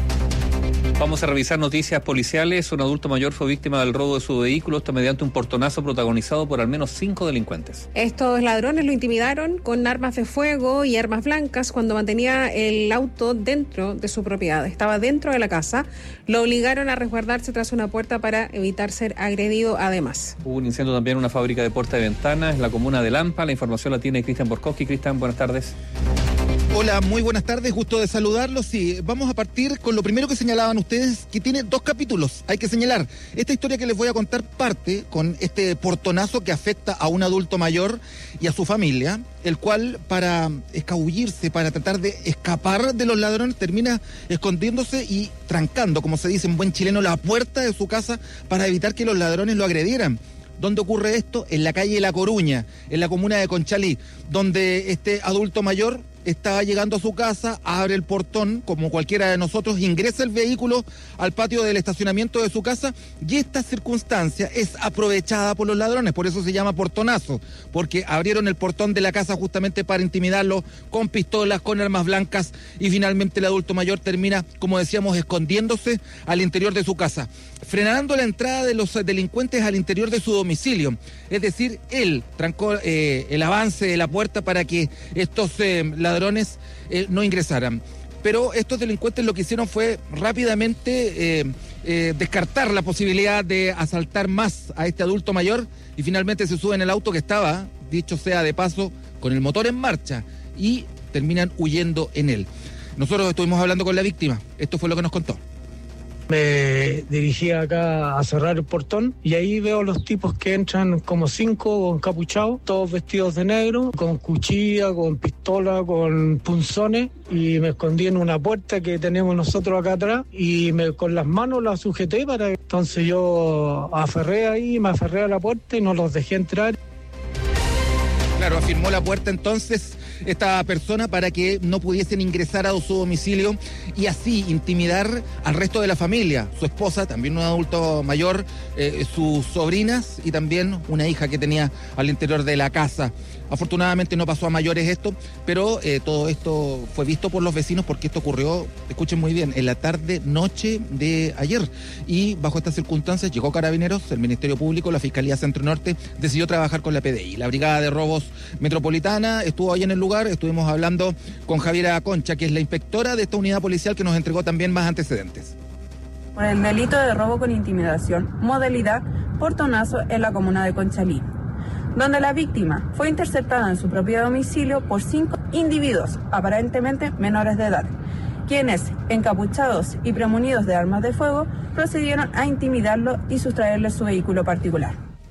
Vamos a revisar noticias policiales. Un adulto mayor fue víctima del robo de su vehículo, esto mediante un portonazo protagonizado por al menos 5 delincuentes. Estos ladrones lo intimidaron con armas de fuego y armas blancas cuando mantenía el auto dentro de su propiedad. Estaba dentro de la casa. Lo obligaron a resguardarse tras una puerta para evitar ser agredido además. Hubo un incendio también en una fábrica de puertas de ventanas en la comuna de Lampa. La información la tiene Cristian Borkowski. Cristian, buenas tardes. Hola, muy buenas tardes, gusto de saludarlos. Sí, vamos a partir con lo primero que señalaban ustedes, que tiene 2 capítulos, hay que señalar. Esta historia que les voy a contar parte con este portonazo que afecta a un adulto mayor y a su familia, el cual para escabullirse, para tratar de escapar de los ladrones, termina escondiéndose y trancando, como se dice en buen chileno, la puerta de su casa para evitar que los ladrones lo agredieran. ¿Dónde ocurre esto? En la calle La Coruña, en la comuna de Conchalí, donde este adulto mayor estaba llegando a su casa, abre el portón, como cualquiera de nosotros, ingresa el vehículo al patio del estacionamiento de su casa, y esta circunstancia es aprovechada por los ladrones, por eso se llama portonazo, porque abrieron el portón de la casa justamente para intimidarlo con pistolas, con armas blancas, y finalmente el adulto mayor termina, como decíamos, escondiéndose al interior de su casa, frenando la entrada de los delincuentes al interior de su domicilio. Es decir, él trancó el avance de la puerta para que estos ladrones no ingresaran. Pero estos delincuentes lo que hicieron fue rápidamente descartar la posibilidad de asaltar más a este adulto mayor y finalmente se suben en el auto que estaba, dicho sea de paso, con el motor en marcha y terminan huyendo en él. Nosotros estuvimos hablando con la víctima, esto fue lo que nos contó. Me dirigí acá a cerrar el portón y ahí veo los tipos que entran como 5 encapuchados, todos vestidos de negro, con cuchilla, con pistola, con punzones, y me escondí en una puerta que tenemos nosotros acá atrás y con las manos la sujeté para... Entonces yo me aferré a la puerta y no los dejé entrar. Claro, afirmó la puerta entonces esta persona para que no pudiesen ingresar a su domicilio y así intimidar al resto de la familia, su esposa, también un adulto mayor, sus sobrinas y también una hija que tenía al interior de la casa. Afortunadamente no pasó a mayores esto, pero todo esto fue visto por los vecinos porque esto ocurrió, escuchen muy bien, en la tarde-noche de ayer. Y bajo estas circunstancias llegó Carabineros, el Ministerio Público, la Fiscalía Centro Norte decidió trabajar con la PDI. La Brigada de Robos Metropolitana estuvo ahí en el lugar, estuvimos hablando con Javiera Concha, que es la inspectora de esta unidad policial que nos entregó también más antecedentes. Por el delito de robo con intimidación, modalidad portonazo en la comuna de Conchalí, donde la víctima fue interceptada en su propio domicilio por 5 individuos, aparentemente menores de edad, quienes, encapuchados y premunidos de armas de fuego, procedieron a intimidarlo y sustraerle su vehículo particular.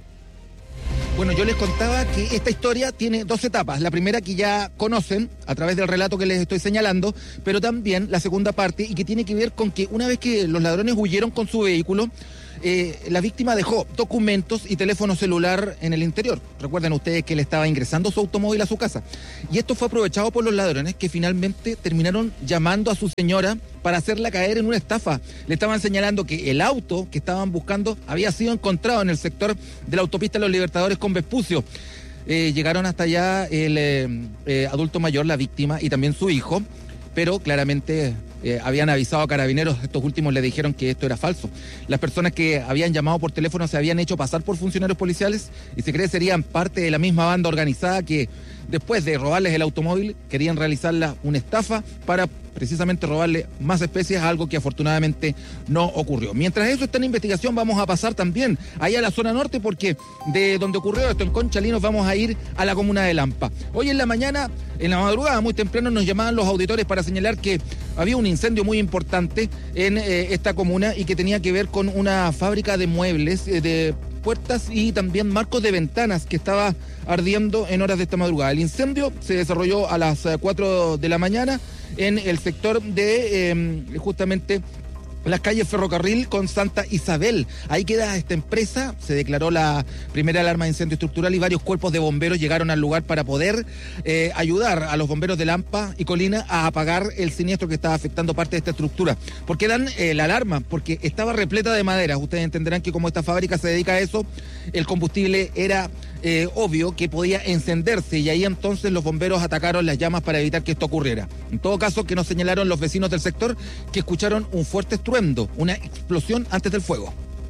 Bueno, yo les contaba que esta historia tiene 2 etapas. La primera que ya conocen a través del relato que les estoy señalando, pero también la segunda parte y que tiene que ver con que una vez que los ladrones huyeron con su vehículo, la víctima dejó documentos y teléfono celular en el interior. Recuerden ustedes que él estaba ingresando su automóvil a su casa. Y esto fue aprovechado por los ladrones que finalmente terminaron llamando a su señora para hacerla caer en una estafa. Le estaban señalando que el auto que estaban buscando había sido encontrado en el sector de la autopista Los Libertadores con Vespucio. Llegaron hasta allá el adulto mayor, la víctima, y también su hijo, pero claramente habían avisado a Carabineros. Estos últimos le dijeron que esto era falso. Las personas que habían llamado por teléfono se habían hecho pasar por funcionarios policiales y se cree serían parte de la misma banda organizada que después de robarles el automóvil querían realizarla una estafa para precisamente robarle más especies, algo que afortunadamente no ocurrió. Mientras eso está en investigación, vamos a pasar también allá a la zona norte, porque de donde ocurrió esto en Conchalí nos vamos a ir a la comuna de Lampa. Hoy en la mañana, en la madrugada, muy temprano, nos llamaban los auditores para señalar que había un incendio muy importante en esta comuna y que tenía que ver con una fábrica de muebles, de puertas y también marcos de ventanas que estaba ardiendo en horas de esta madrugada. El incendio se desarrolló a las 4 de la mañana en el sector de justamente las calles Ferrocarril con Santa Isabel. Ahí queda esta empresa, se declaró la primera alarma de incendio estructural y varios cuerpos de bomberos llegaron al lugar para poder ayudar a los bomberos de Lampa y Colina a apagar el siniestro que estaba afectando parte de esta estructura. ¿Por qué dan la alarma? Porque estaba repleta de madera. Ustedes entenderán que como esta fábrica se dedica a eso, el combustible era obvio que podía encenderse y ahí entonces los bomberos atacaron las llamas para evitar que esto ocurriera. En todo caso, que nos señalaron los vecinos del sector que escucharon un fuerte estruendo, una explosión antes del fuego.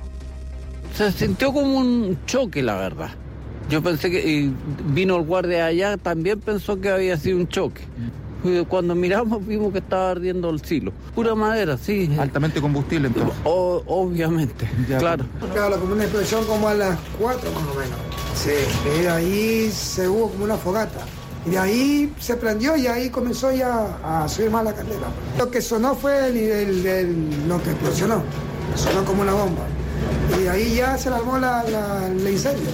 Se sintió como un choque, la verdad. Yo pensé que vino el guardia allá, también pensó que había sido un choque. Cuando miramos vimos que estaba ardiendo el silo. Pura madera, sí. Altamente combustible entonces. Obviamente, ya, claro. Claro, como una explosión como a las 4 más o menos. Sí, y de ahí se hubo como una fogata. Y de ahí se prendió y ahí comenzó ya a subir más la candela. Lo que sonó fue lo que explosionó. Sonó como una bomba. Y de ahí ya se armó el incendio.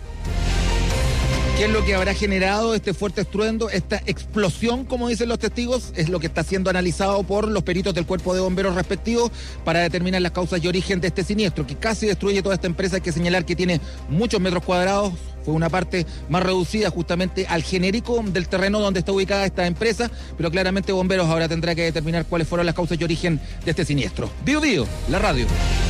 ¿Qué es lo que habrá generado este fuerte estruendo, esta explosión, como dicen los testigos? Es lo que está siendo analizado por los peritos del cuerpo de bomberos respectivos para determinar las causas y origen de este siniestro, que casi destruye toda esta empresa. Hay que señalar que tiene muchos metros cuadrados, fue una parte más reducida justamente al genérico del terreno donde está ubicada esta empresa, pero claramente bomberos ahora tendrá que determinar cuáles fueron las causas y origen de este siniestro. Bio Bio, la radio.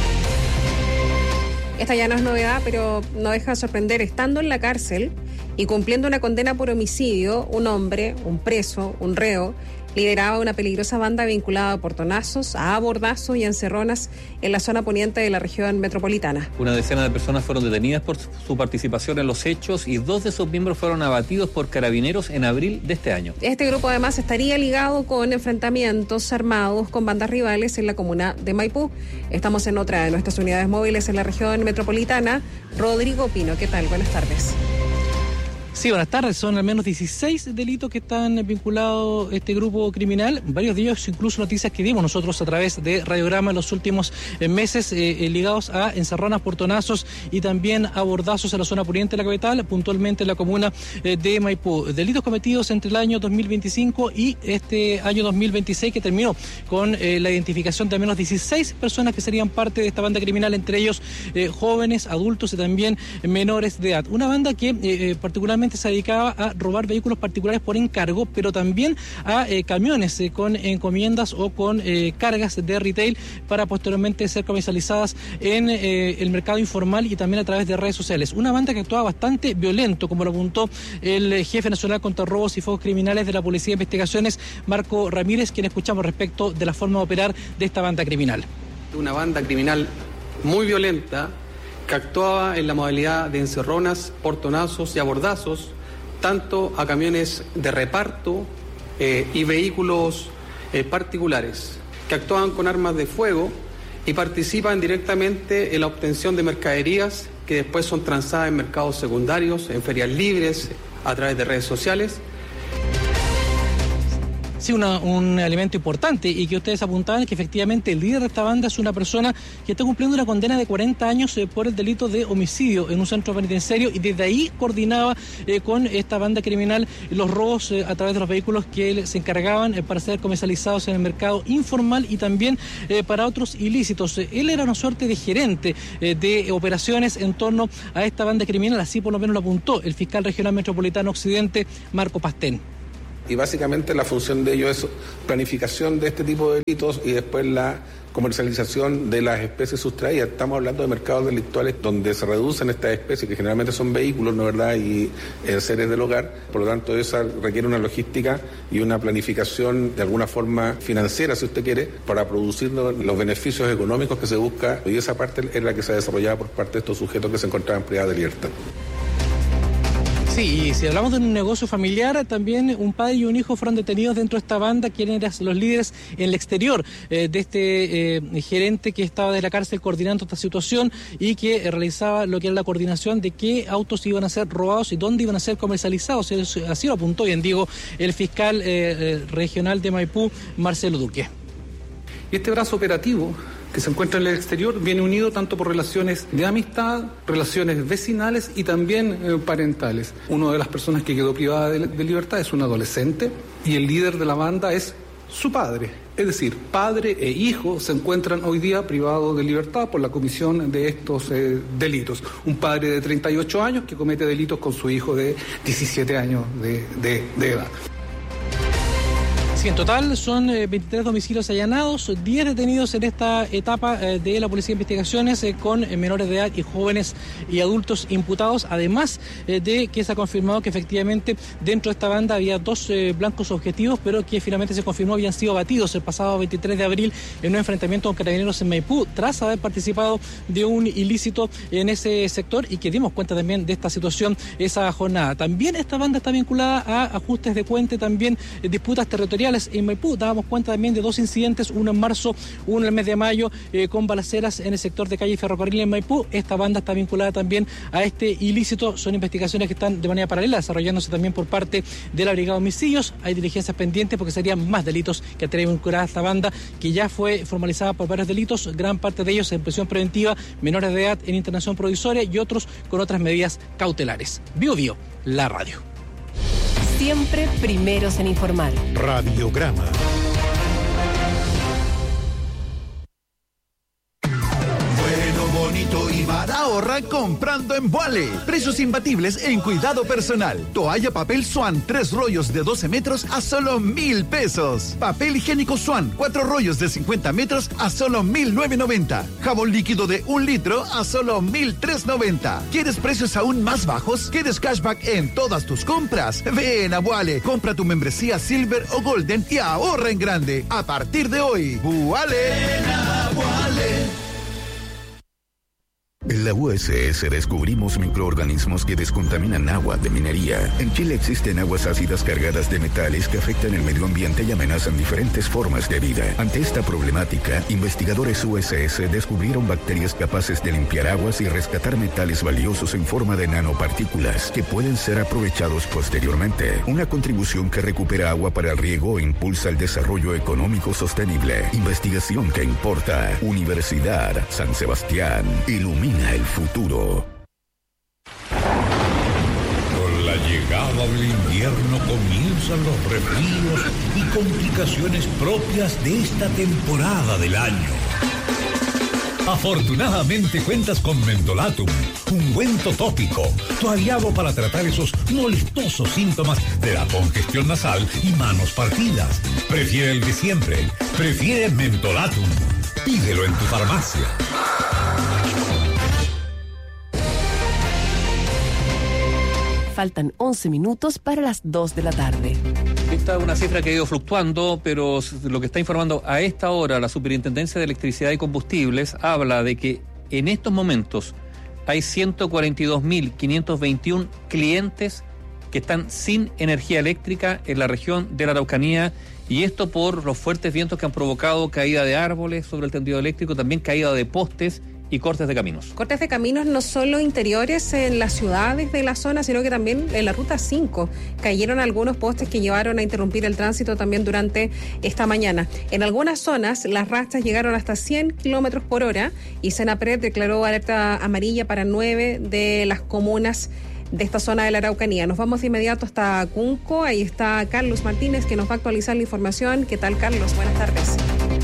Esta ya no es novedad, pero no deja de sorprender. Estando en la cárcel y cumpliendo una condena por homicidio, un hombre, un preso, un reo, lideraba una peligrosa banda vinculada a portonazos, a abordazos y a encerronas en la zona poniente de la región metropolitana. Una decena de personas fueron detenidas por su participación en los hechos y 2 de sus miembros fueron abatidos por Carabineros en abril de este año. Este grupo además estaría ligado con enfrentamientos armados con bandas rivales en la comuna de Maipú. Estamos en otra de nuestras unidades móviles en la región metropolitana. Rodrigo Pino, ¿qué tal? Buenas tardes. Sí, buenas tardes. Son al menos 16 delitos que están vinculados a este grupo criminal. Varios de ellos, incluso noticias que dimos nosotros a través de Radiograma en los últimos meses, ligados a encerronas, portonazos y también abordazos en la zona poniente de la capital, puntualmente en la comuna de Maipú. Delitos cometidos entre el año 2025 y este año 2026, que terminó con la identificación de al menos 16 personas que serían parte de esta banda criminal, entre ellos jóvenes, adultos y también menores de edad. Una banda que particularmente principalmente se dedicaba a robar vehículos particulares por encargo, pero también a camiones con encomiendas o con cargas de retail para posteriormente ser comercializadas en el mercado informal y también a través de redes sociales. Una banda que actuaba bastante violento, como lo apuntó el jefe nacional contra robos y focos criminales de la Policía de Investigaciones, Marco Ramírez, quien escuchamos respecto de la forma de operar de esta banda criminal. Una banda criminal muy violenta que actuaba en la modalidad de encerronas, portonazos y abordazos, tanto a camiones de reparto y vehículos particulares, que actúan con armas de fuego y participan directamente en la obtención de mercaderías que después son transadas en mercados secundarios, en ferias libres, a través de redes sociales. Sí, un elemento importante y que ustedes apuntaban que efectivamente el líder de esta banda es una persona que está cumpliendo una condena de 40 años por el delito de homicidio en un centro penitenciario y desde ahí coordinaba con esta banda criminal los robos a través de los vehículos que se encargaban para ser comercializados en el mercado informal y también para otros ilícitos. Él era una suerte de gerente de operaciones en torno a esta banda criminal, así por lo menos lo apuntó el fiscal regional metropolitano Occidente, Marco Pastén. Y básicamente la función de ellos es planificación de este tipo de delitos y después la comercialización de las especies sustraídas. Estamos hablando de mercados delictuales donde se reducen estas especies, que generalmente son vehículos, ¿no verdad?, y seres del hogar. Por lo tanto, eso requiere una logística y una planificación de alguna forma financiera, si usted quiere, para producir los beneficios económicos que se busca. Y esa parte es la que se ha desarrollado por parte de estos sujetos que se encontraban privados de libertad. Sí, y si hablamos de un negocio familiar, también un padre y un hijo fueron detenidos dentro de esta banda, quienes eran los líderes en el exterior de este gerente que estaba de la cárcel coordinando esta situación y que realizaba lo que era la coordinación de qué autos iban a ser robados y dónde iban a ser comercializados. Así lo apuntó bien, digo, el fiscal regional de Maipú, Marcelo Duque. Y este brazo operativo que se encuentra en el exterior viene unido tanto por relaciones de amistad, relaciones vecinales y también parentales. Una de las personas que quedó privada de libertad es un adolescente y el líder de la banda es su padre. Es decir, padre e hijo se encuentran hoy día privados de libertad por la comisión de estos delitos. Un padre de 38 años que comete delitos con su hijo de 17 años de edad. En total son 23 domicilios allanados, 10 detenidos en esta etapa de la Policía de Investigaciones con menores de edad y jóvenes y adultos imputados, además de que se ha confirmado que efectivamente dentro de esta banda había 2 blancos objetivos, pero que finalmente se confirmó habían sido abatidos el pasado 23 de abril en un enfrentamiento con carabineros en Maipú, tras haber participado de un ilícito en ese sector y que dimos cuenta también de esta situación esa jornada. También esta banda está vinculada a ajustes de cuenta, también disputas territoriales en Maipú. Dábamos cuenta también de 2 incidentes, uno en marzo, uno en el mes de mayo, con balaceras en el sector de calle Ferrocarril en Maipú. Esta banda está vinculada también a este ilícito. Son investigaciones que están de manera paralela desarrollándose también por parte de la Brigada de Homicidios. Hay diligencias pendientes porque serían más delitos que trae vinculada a esta banda, que ya fue formalizada por varios delitos, gran parte de ellos en prisión preventiva, menores de edad en internación provisoria y otros con otras medidas cautelares. Bio Bio, la radio. Siempre primeros en informar. Radiograma. Bonito y ahorra comprando en Vuale. Precios imbatibles en cuidado personal. Toalla papel Swan, 3 rollos de 12 metros a solo 1,000 pesos. Papel higiénico Swan, 4 rollos de 50 metros a solo 1,990. Jabón líquido de 1 litro a solo 1,390. ¿Quieres precios aún más bajos? ¿Quieres cashback en todas tus compras? Ven a Vuale, compra tu membresía Silver o Golden y ahorra en grande. A partir de hoy, Vuale. Ven a Vuale. En la USS descubrimos microorganismos que descontaminan agua de minería. En Chile existen aguas ácidas cargadas de metales que afectan el medio ambiente y amenazan diferentes formas de vida. Ante esta problemática, investigadores USS descubrieron bacterias capaces de limpiar aguas y rescatar metales valiosos en forma de nanopartículas que pueden ser aprovechados posteriormente. Una contribución que recupera agua para el riego e impulsa el desarrollo económico sostenible. Investigación que importa. Universidad San Sebastián. Ilumina el futuro. Con la llegada del invierno comienzan los resfríos y complicaciones propias de esta temporada del año. Afortunadamente cuentas con Mentolatum, ungüento tópico, tu aliado para tratar esos molestosos síntomas de la congestión nasal y manos partidas. Prefiere el de siempre, prefiere Mentolatum. Pídelo en tu farmacia. Faltan 11 minutos para las 2 de la tarde. Esta es una cifra que ha ido fluctuando, pero lo que está informando a esta hora la Superintendencia de Electricidad y Combustibles habla de que en estos momentos hay 142.521 clientes que están sin energía eléctrica en la región de la Araucanía, y esto por los fuertes vientos que han provocado caída de árboles sobre el tendido eléctrico, también caída de postes y cortes de caminos. Cortes de caminos no solo interiores en las ciudades de la zona, sino que también en la ruta 5. Cayeron algunos postes que llevaron a interrumpir el tránsito también durante esta mañana. En algunas zonas las rachas llegaron hasta 100 kilómetros por hora y Senapred declaró alerta amarilla para 9 de las comunas de esta zona de la Araucanía. Nos vamos de inmediato hasta Cunco. Ahí está Carlos Martínez, que nos va a actualizar la información. ¿Qué tal, Carlos? Buenas tardes.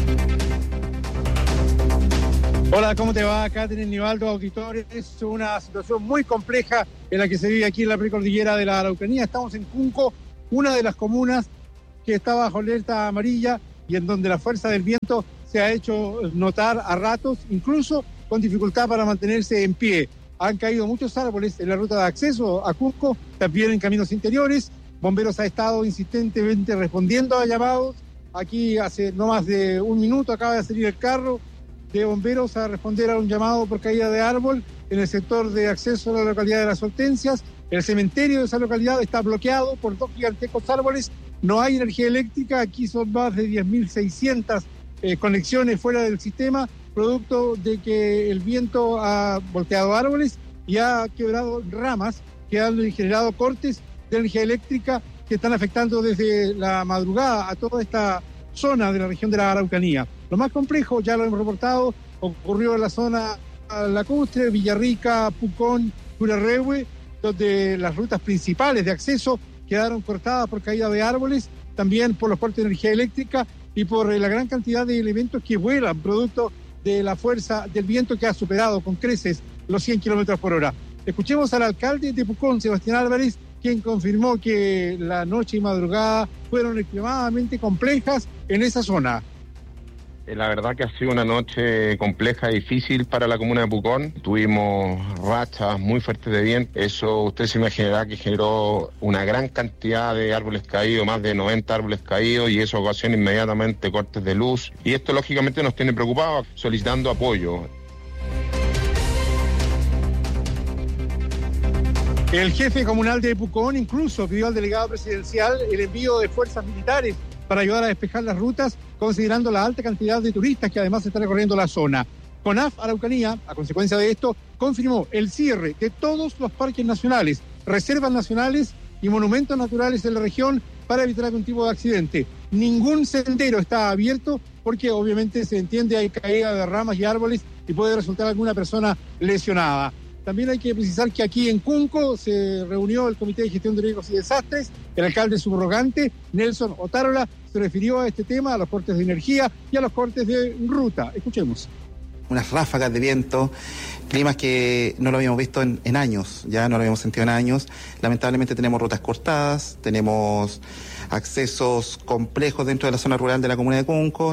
Hola, ¿cómo te va? Catherine, Nivaldo, auditores. Es una situación muy compleja en la que se vive aquí en la precordillera de la Araucanía. Estamos en Cunco, una de las comunas que está bajo alerta amarilla y en donde la fuerza del viento se ha hecho notar a ratos, incluso con dificultad para mantenerse en pie. Han caído muchos árboles en la ruta de acceso a Cunco, también en caminos interiores. Bomberos ha estado insistentemente respondiendo a llamados. Aquí hace no más de un minuto acaba de salir el carro de bomberos a responder a un llamado por caída de árbol en el sector de acceso a la localidad de Las Hortensias. El cementerio de esa localidad está bloqueado por 2 gigantescos árboles. No hay energía eléctrica. Aquí son más de 10.600 conexiones fuera del sistema, producto de que el viento ha volteado árboles y ha quebrado ramas que han generado cortes de energía eléctrica que están afectando desde la madrugada a toda esta zona de la región de la Araucanía. Lo más complejo, ya lo hemos reportado, ocurrió en la zona lacustre, Villarrica, Pucón, Curarrehue, donde las rutas principales de acceso quedaron cortadas por caída de árboles, también por los cortes de energía eléctrica y por la gran cantidad de elementos que vuelan, producto de la fuerza del viento que ha superado con creces los 100 kilómetros por hora. Escuchemos al alcalde de Pucón, Sebastián Álvarez, quien confirmó que la noche y madrugada fueron extremadamente complejas en esa zona. La verdad que ha sido una noche compleja y difícil para la comuna de Pucón. Tuvimos rachas muy fuertes de viento. Eso usted se imaginará que generó una gran cantidad de árboles caídos, más de 90 árboles caídos, y eso ocasiona inmediatamente cortes de luz. Y esto lógicamente nos tiene preocupados, solicitando apoyo. El jefe comunal de Pucón incluso pidió al delegado presidencial el envío de fuerzas militares para ayudar a despejar las rutas, considerando la alta cantidad de turistas que además están recorriendo la zona. CONAF Araucanía, a consecuencia de esto, confirmó el cierre de todos los parques nacionales, reservas nacionales y monumentos naturales en la región para evitar algún tipo de accidente. Ningún sendero está abierto porque obviamente se entiende hay caída de ramas y árboles y puede resultar alguna persona lesionada. También hay que precisar que aquí en Cunco se reunió el Comité de Gestión de Riesgos y Desastres. El alcalde subrogante, Nelson Otárola, se refirió a este tema, a los cortes de energía y a los cortes de ruta. Escuchemos. Unas ráfagas de viento, climas que no lo habíamos visto en años, ya no lo habíamos sentido en años. Lamentablemente tenemos rutas cortadas, tenemos accesos complejos dentro de la zona rural de la comuna de Cunco.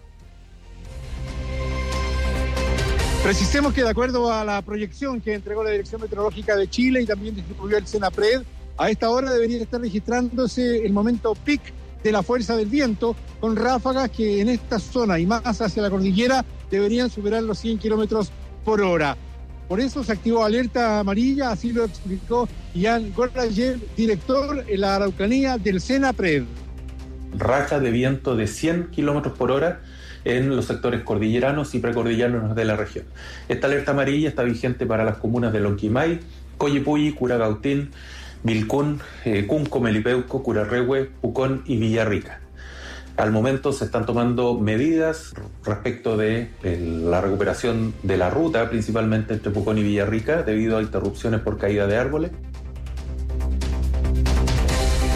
Precisemos que de acuerdo a la proyección que entregó la Dirección Meteorológica de Chile y también distribuyó el Senapred, a esta hora debería estar registrándose el momento peak de la fuerza del viento, con ráfagas que en esta zona y más hacia la cordillera deberían superar los 100 kilómetros por hora. Por eso se activó alerta amarilla, así lo explicó Ian Gorlayev, director en la Araucanía del Senapred. Rachas de viento de 100 kilómetros por hora en los sectores cordilleranos y precordilleranos de la región. Esta alerta amarilla está vigente para las comunas de Lonquimay, Coyipulli, Curacautín, Vilcún, Cunco, Melipeuco, Curarrehue, Pucón y Villarrica. Al momento se están tomando medidas respecto de la recuperación de la ruta, principalmente entre Pucón y Villarrica, debido a interrupciones por caída de árboles.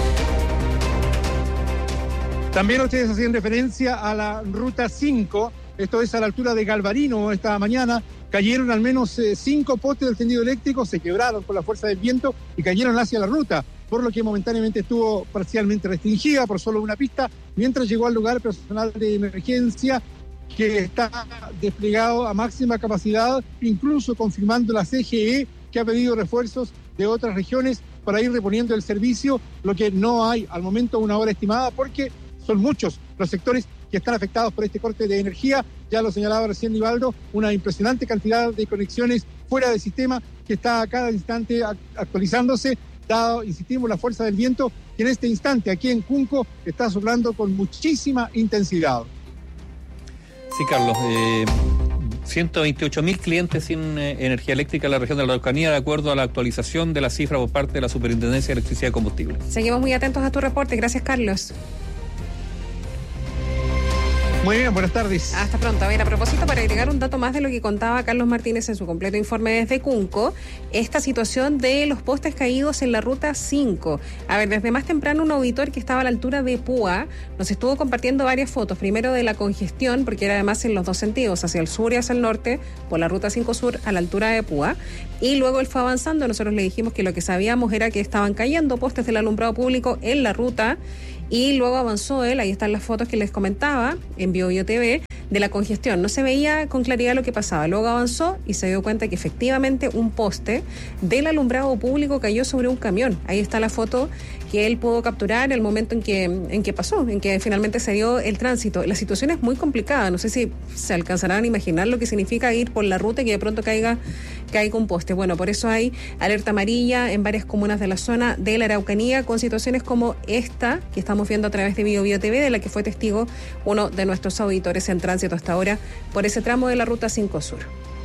También ustedes hacían referencia a la Ruta 5, esto es a la altura de Galvarino esta mañana. Cayeron al menos 5 postes del tendido eléctrico, se quebraron por la fuerza del viento y cayeron hacia la ruta, por lo que momentáneamente estuvo parcialmente restringida por solo una pista, mientras llegó al lugar personal de emergencia que está desplegado a máxima capacidad, incluso confirmando la CGE, que ha pedido refuerzos de otras regiones para ir reponiendo el servicio, lo que no hay al momento una hora estimada, porque son muchos los sectores que están afectados por este corte de energía. Ya lo señalaba recién Nivaldo, una impresionante cantidad de conexiones fuera del sistema que está a cada instante actualizándose, dado, insistimos, la fuerza del viento que en este instante aquí en Cunco está soplando con muchísima intensidad. Sí, Carlos, 128.000 clientes sin energía eléctrica en la región de la Araucanía, de acuerdo a la actualización de la cifra por parte de la Superintendencia de Electricidad y Combustible. Seguimos muy atentos a tu reporte. Gracias, Carlos. Muy bien, buenas tardes. Hasta pronto. A ver, a propósito, para agregar un dato más de lo que contaba Carlos Martínez en su completo informe desde Cunco, esta situación de los postes caídos en la ruta 5. A ver, desde más temprano un auditor que estaba a la altura de Púa nos estuvo compartiendo varias fotos, primero de la congestión, porque era además en los dos sentidos, hacia el sur y hacia el norte, por la ruta 5 sur a la altura de Púa, y luego él fue avanzando. Nosotros le dijimos que lo que sabíamos era que estaban cayendo postes del alumbrado público en la ruta, y luego avanzó él, ahí están las fotos que les comentaba en BioBio TV, de la congestión. No se veía con claridad lo que pasaba. Luego avanzó y se dio cuenta que efectivamente un poste del alumbrado público cayó sobre un camión. Ahí está la foto que él pudo capturar, el momento en que pasó, en que finalmente se dio el tránsito. La situación es muy complicada. No sé si se alcanzarán a imaginar lo que significa ir por la ruta y que de pronto caiga un poste. Bueno, por eso hay alerta amarilla en varias comunas de la zona de la Araucanía, con situaciones como esta que estamos viendo a través de BioBio TV, de la que fue testigo uno de nuestros auditores en tránsito hasta ahora por ese tramo de la ruta 5 Sur.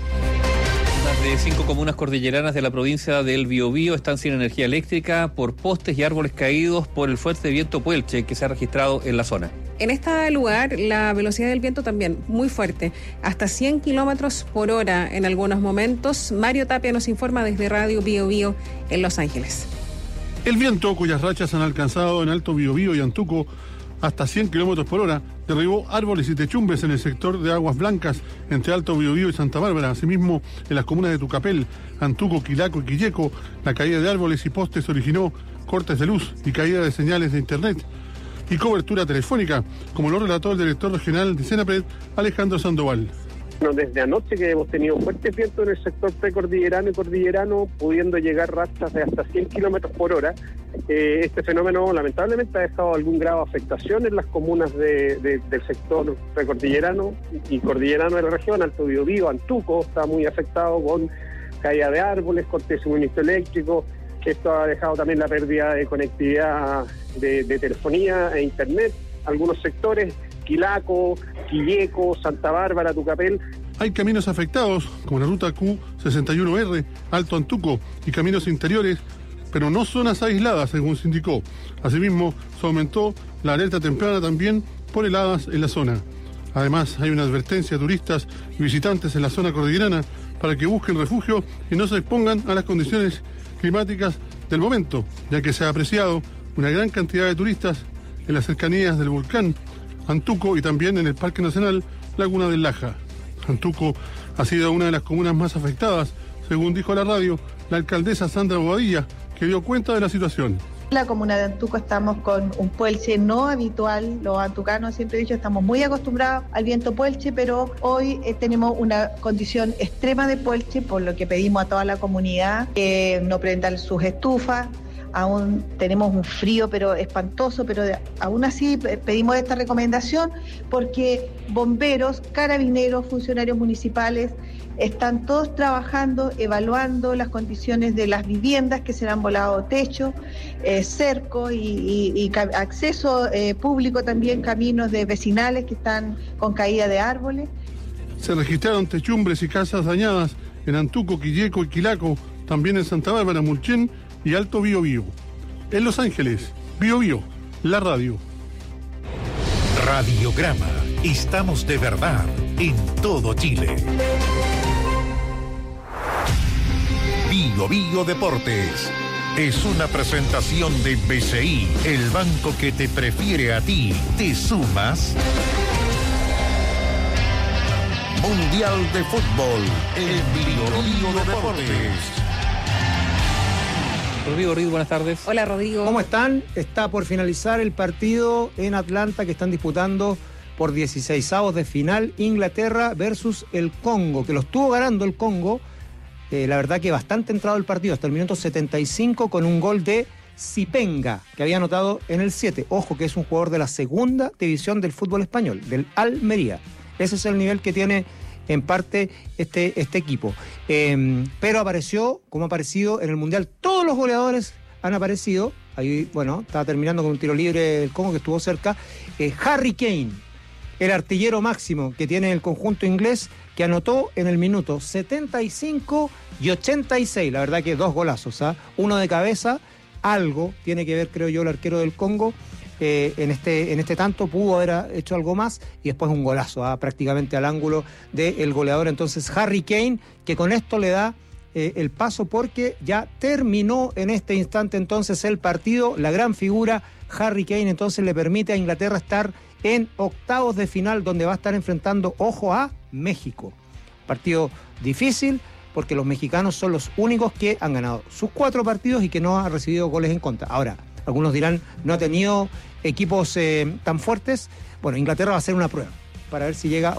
Más de 5 comunas cordilleranas de la provincia del Biobío están sin energía eléctrica por postes y árboles caídos por el fuerte viento Puelche que se ha registrado en la zona. En este lugar, la velocidad del viento también muy fuerte, hasta 100 kilómetros por hora en algunos momentos. Mario Tapia nos informa desde Radio Biobío en Los Ángeles. El viento, cuyas rachas han alcanzado en Alto Biobío y Antuco hasta 100 kilómetros por hora, derribó árboles y techumbres en el sector de Aguas Blancas, entre Alto Biobío y Santa Bárbara. Asimismo, en las comunas de Tucapel, Antuco, Quilaco y Quilleco, la caída de árboles y postes originó cortes de luz y caída de señales de internet y cobertura telefónica, como lo relató el director regional de Senapred, Alejandro Sandoval. Desde anoche que hemos tenido fuertes vientos en el sector precordillerano y cordillerano, pudiendo llegar rachas de hasta 100 kilómetros por hora. Este fenómeno lamentablemente ha dejado algún grado de afectación en las comunas del sector precordillerano y cordillerano de la región. Alto Biobío, Antuco está muy afectado con caída de árboles, corte de suministro eléctrico. Esto ha dejado también la pérdida de conectividad de telefonía e internet. Algunos sectores, Quilaco, Quilleco, Santa Bárbara, Tucapel. Hay caminos afectados, como la ruta Q61R, Alto Antuco, y caminos interiores, pero no zonas aisladas, según se indicó. Asimismo, se aumentó la alerta temprana también por heladas en la zona. Además, hay una advertencia a turistas y visitantes en la zona cordillerana para que busquen refugio y no se expongan a las condiciones climáticas del momento, ya que se ha apreciado una gran cantidad de turistas en las cercanías del volcán Antuco y también en el Parque Nacional Laguna del Laja. Antuco ha sido una de las comunas más afectadas, según dijo a la radio la alcaldesa Sandra Bobadilla, que dio cuenta de la situación. En la comuna de Antuco estamos con un puelche no habitual. Los antucanos, siempre he dicho, estamos muy acostumbrados al viento puelche, pero hoy tenemos una condición extrema de puelche, por lo que pedimos a toda la comunidad que no prendan sus estufas. Aún tenemos un frío pero espantoso, pero aún así pedimos esta recomendación porque bomberos, carabineros, funcionarios municipales están todos trabajando, evaluando las condiciones de las viviendas que se le han volado techo, cerco y acceso público también, caminos de vecinales que están con caída de árboles. Se registraron techumbres y casas dañadas en Antuco, Quilleco y Quilaco, también en Santa Bárbara, Mulchen y Alto Biobío. En Los Ángeles, Biobío, la radio. Radiograma. Estamos de verdad en todo Chile. Biobío Deportes. Es una presentación de BCI, el banco que te prefiere a ti. ¿Te sumas? Mundial de Fútbol en Bio Deportes. Rodrigo, buenas tardes. Hola, Rodrigo. ¿Cómo están? Está por finalizar el partido en Atlanta que están disputando por 16avos de final Inglaterra versus el Congo, que lo estuvo ganando el Congo. La verdad que bastante entrado el partido, hasta el minuto 75 con un gol de Sipenga, que había anotado en el 7. Ojo que es un jugador de la segunda división del fútbol español, del Almería. Ese es el nivel que tiene en parte este equipo. Pero apareció, como ha aparecido en el Mundial, todos los goleadores han aparecido. Ahí, bueno, estaba terminando con un tiro libre del Congo que estuvo cerca. Harry Kane, el artillero máximo que tiene el conjunto inglés, que anotó en el minuto 75 y 86. La verdad que 2 golazos, ¿eh? Uno de cabeza. Algo tiene que ver, creo yo, el arquero del Congo. En este tanto pudo haber hecho algo más y después un golazo, prácticamente al ángulo del goleador. Entonces Harry Kane, que con esto le da el paso porque ya terminó en este instante entonces el partido. La gran figura Harry Kane entonces le permite a Inglaterra estar en octavos de final, donde va a estar enfrentando, ojo, a México. Partido difícil porque los mexicanos son los únicos que han ganado sus 4 partidos y que no han recibido goles en contra. Ahora, algunos dirán, no ha tenido equipos tan fuertes. Bueno, Inglaterra va a hacer una prueba para ver si llega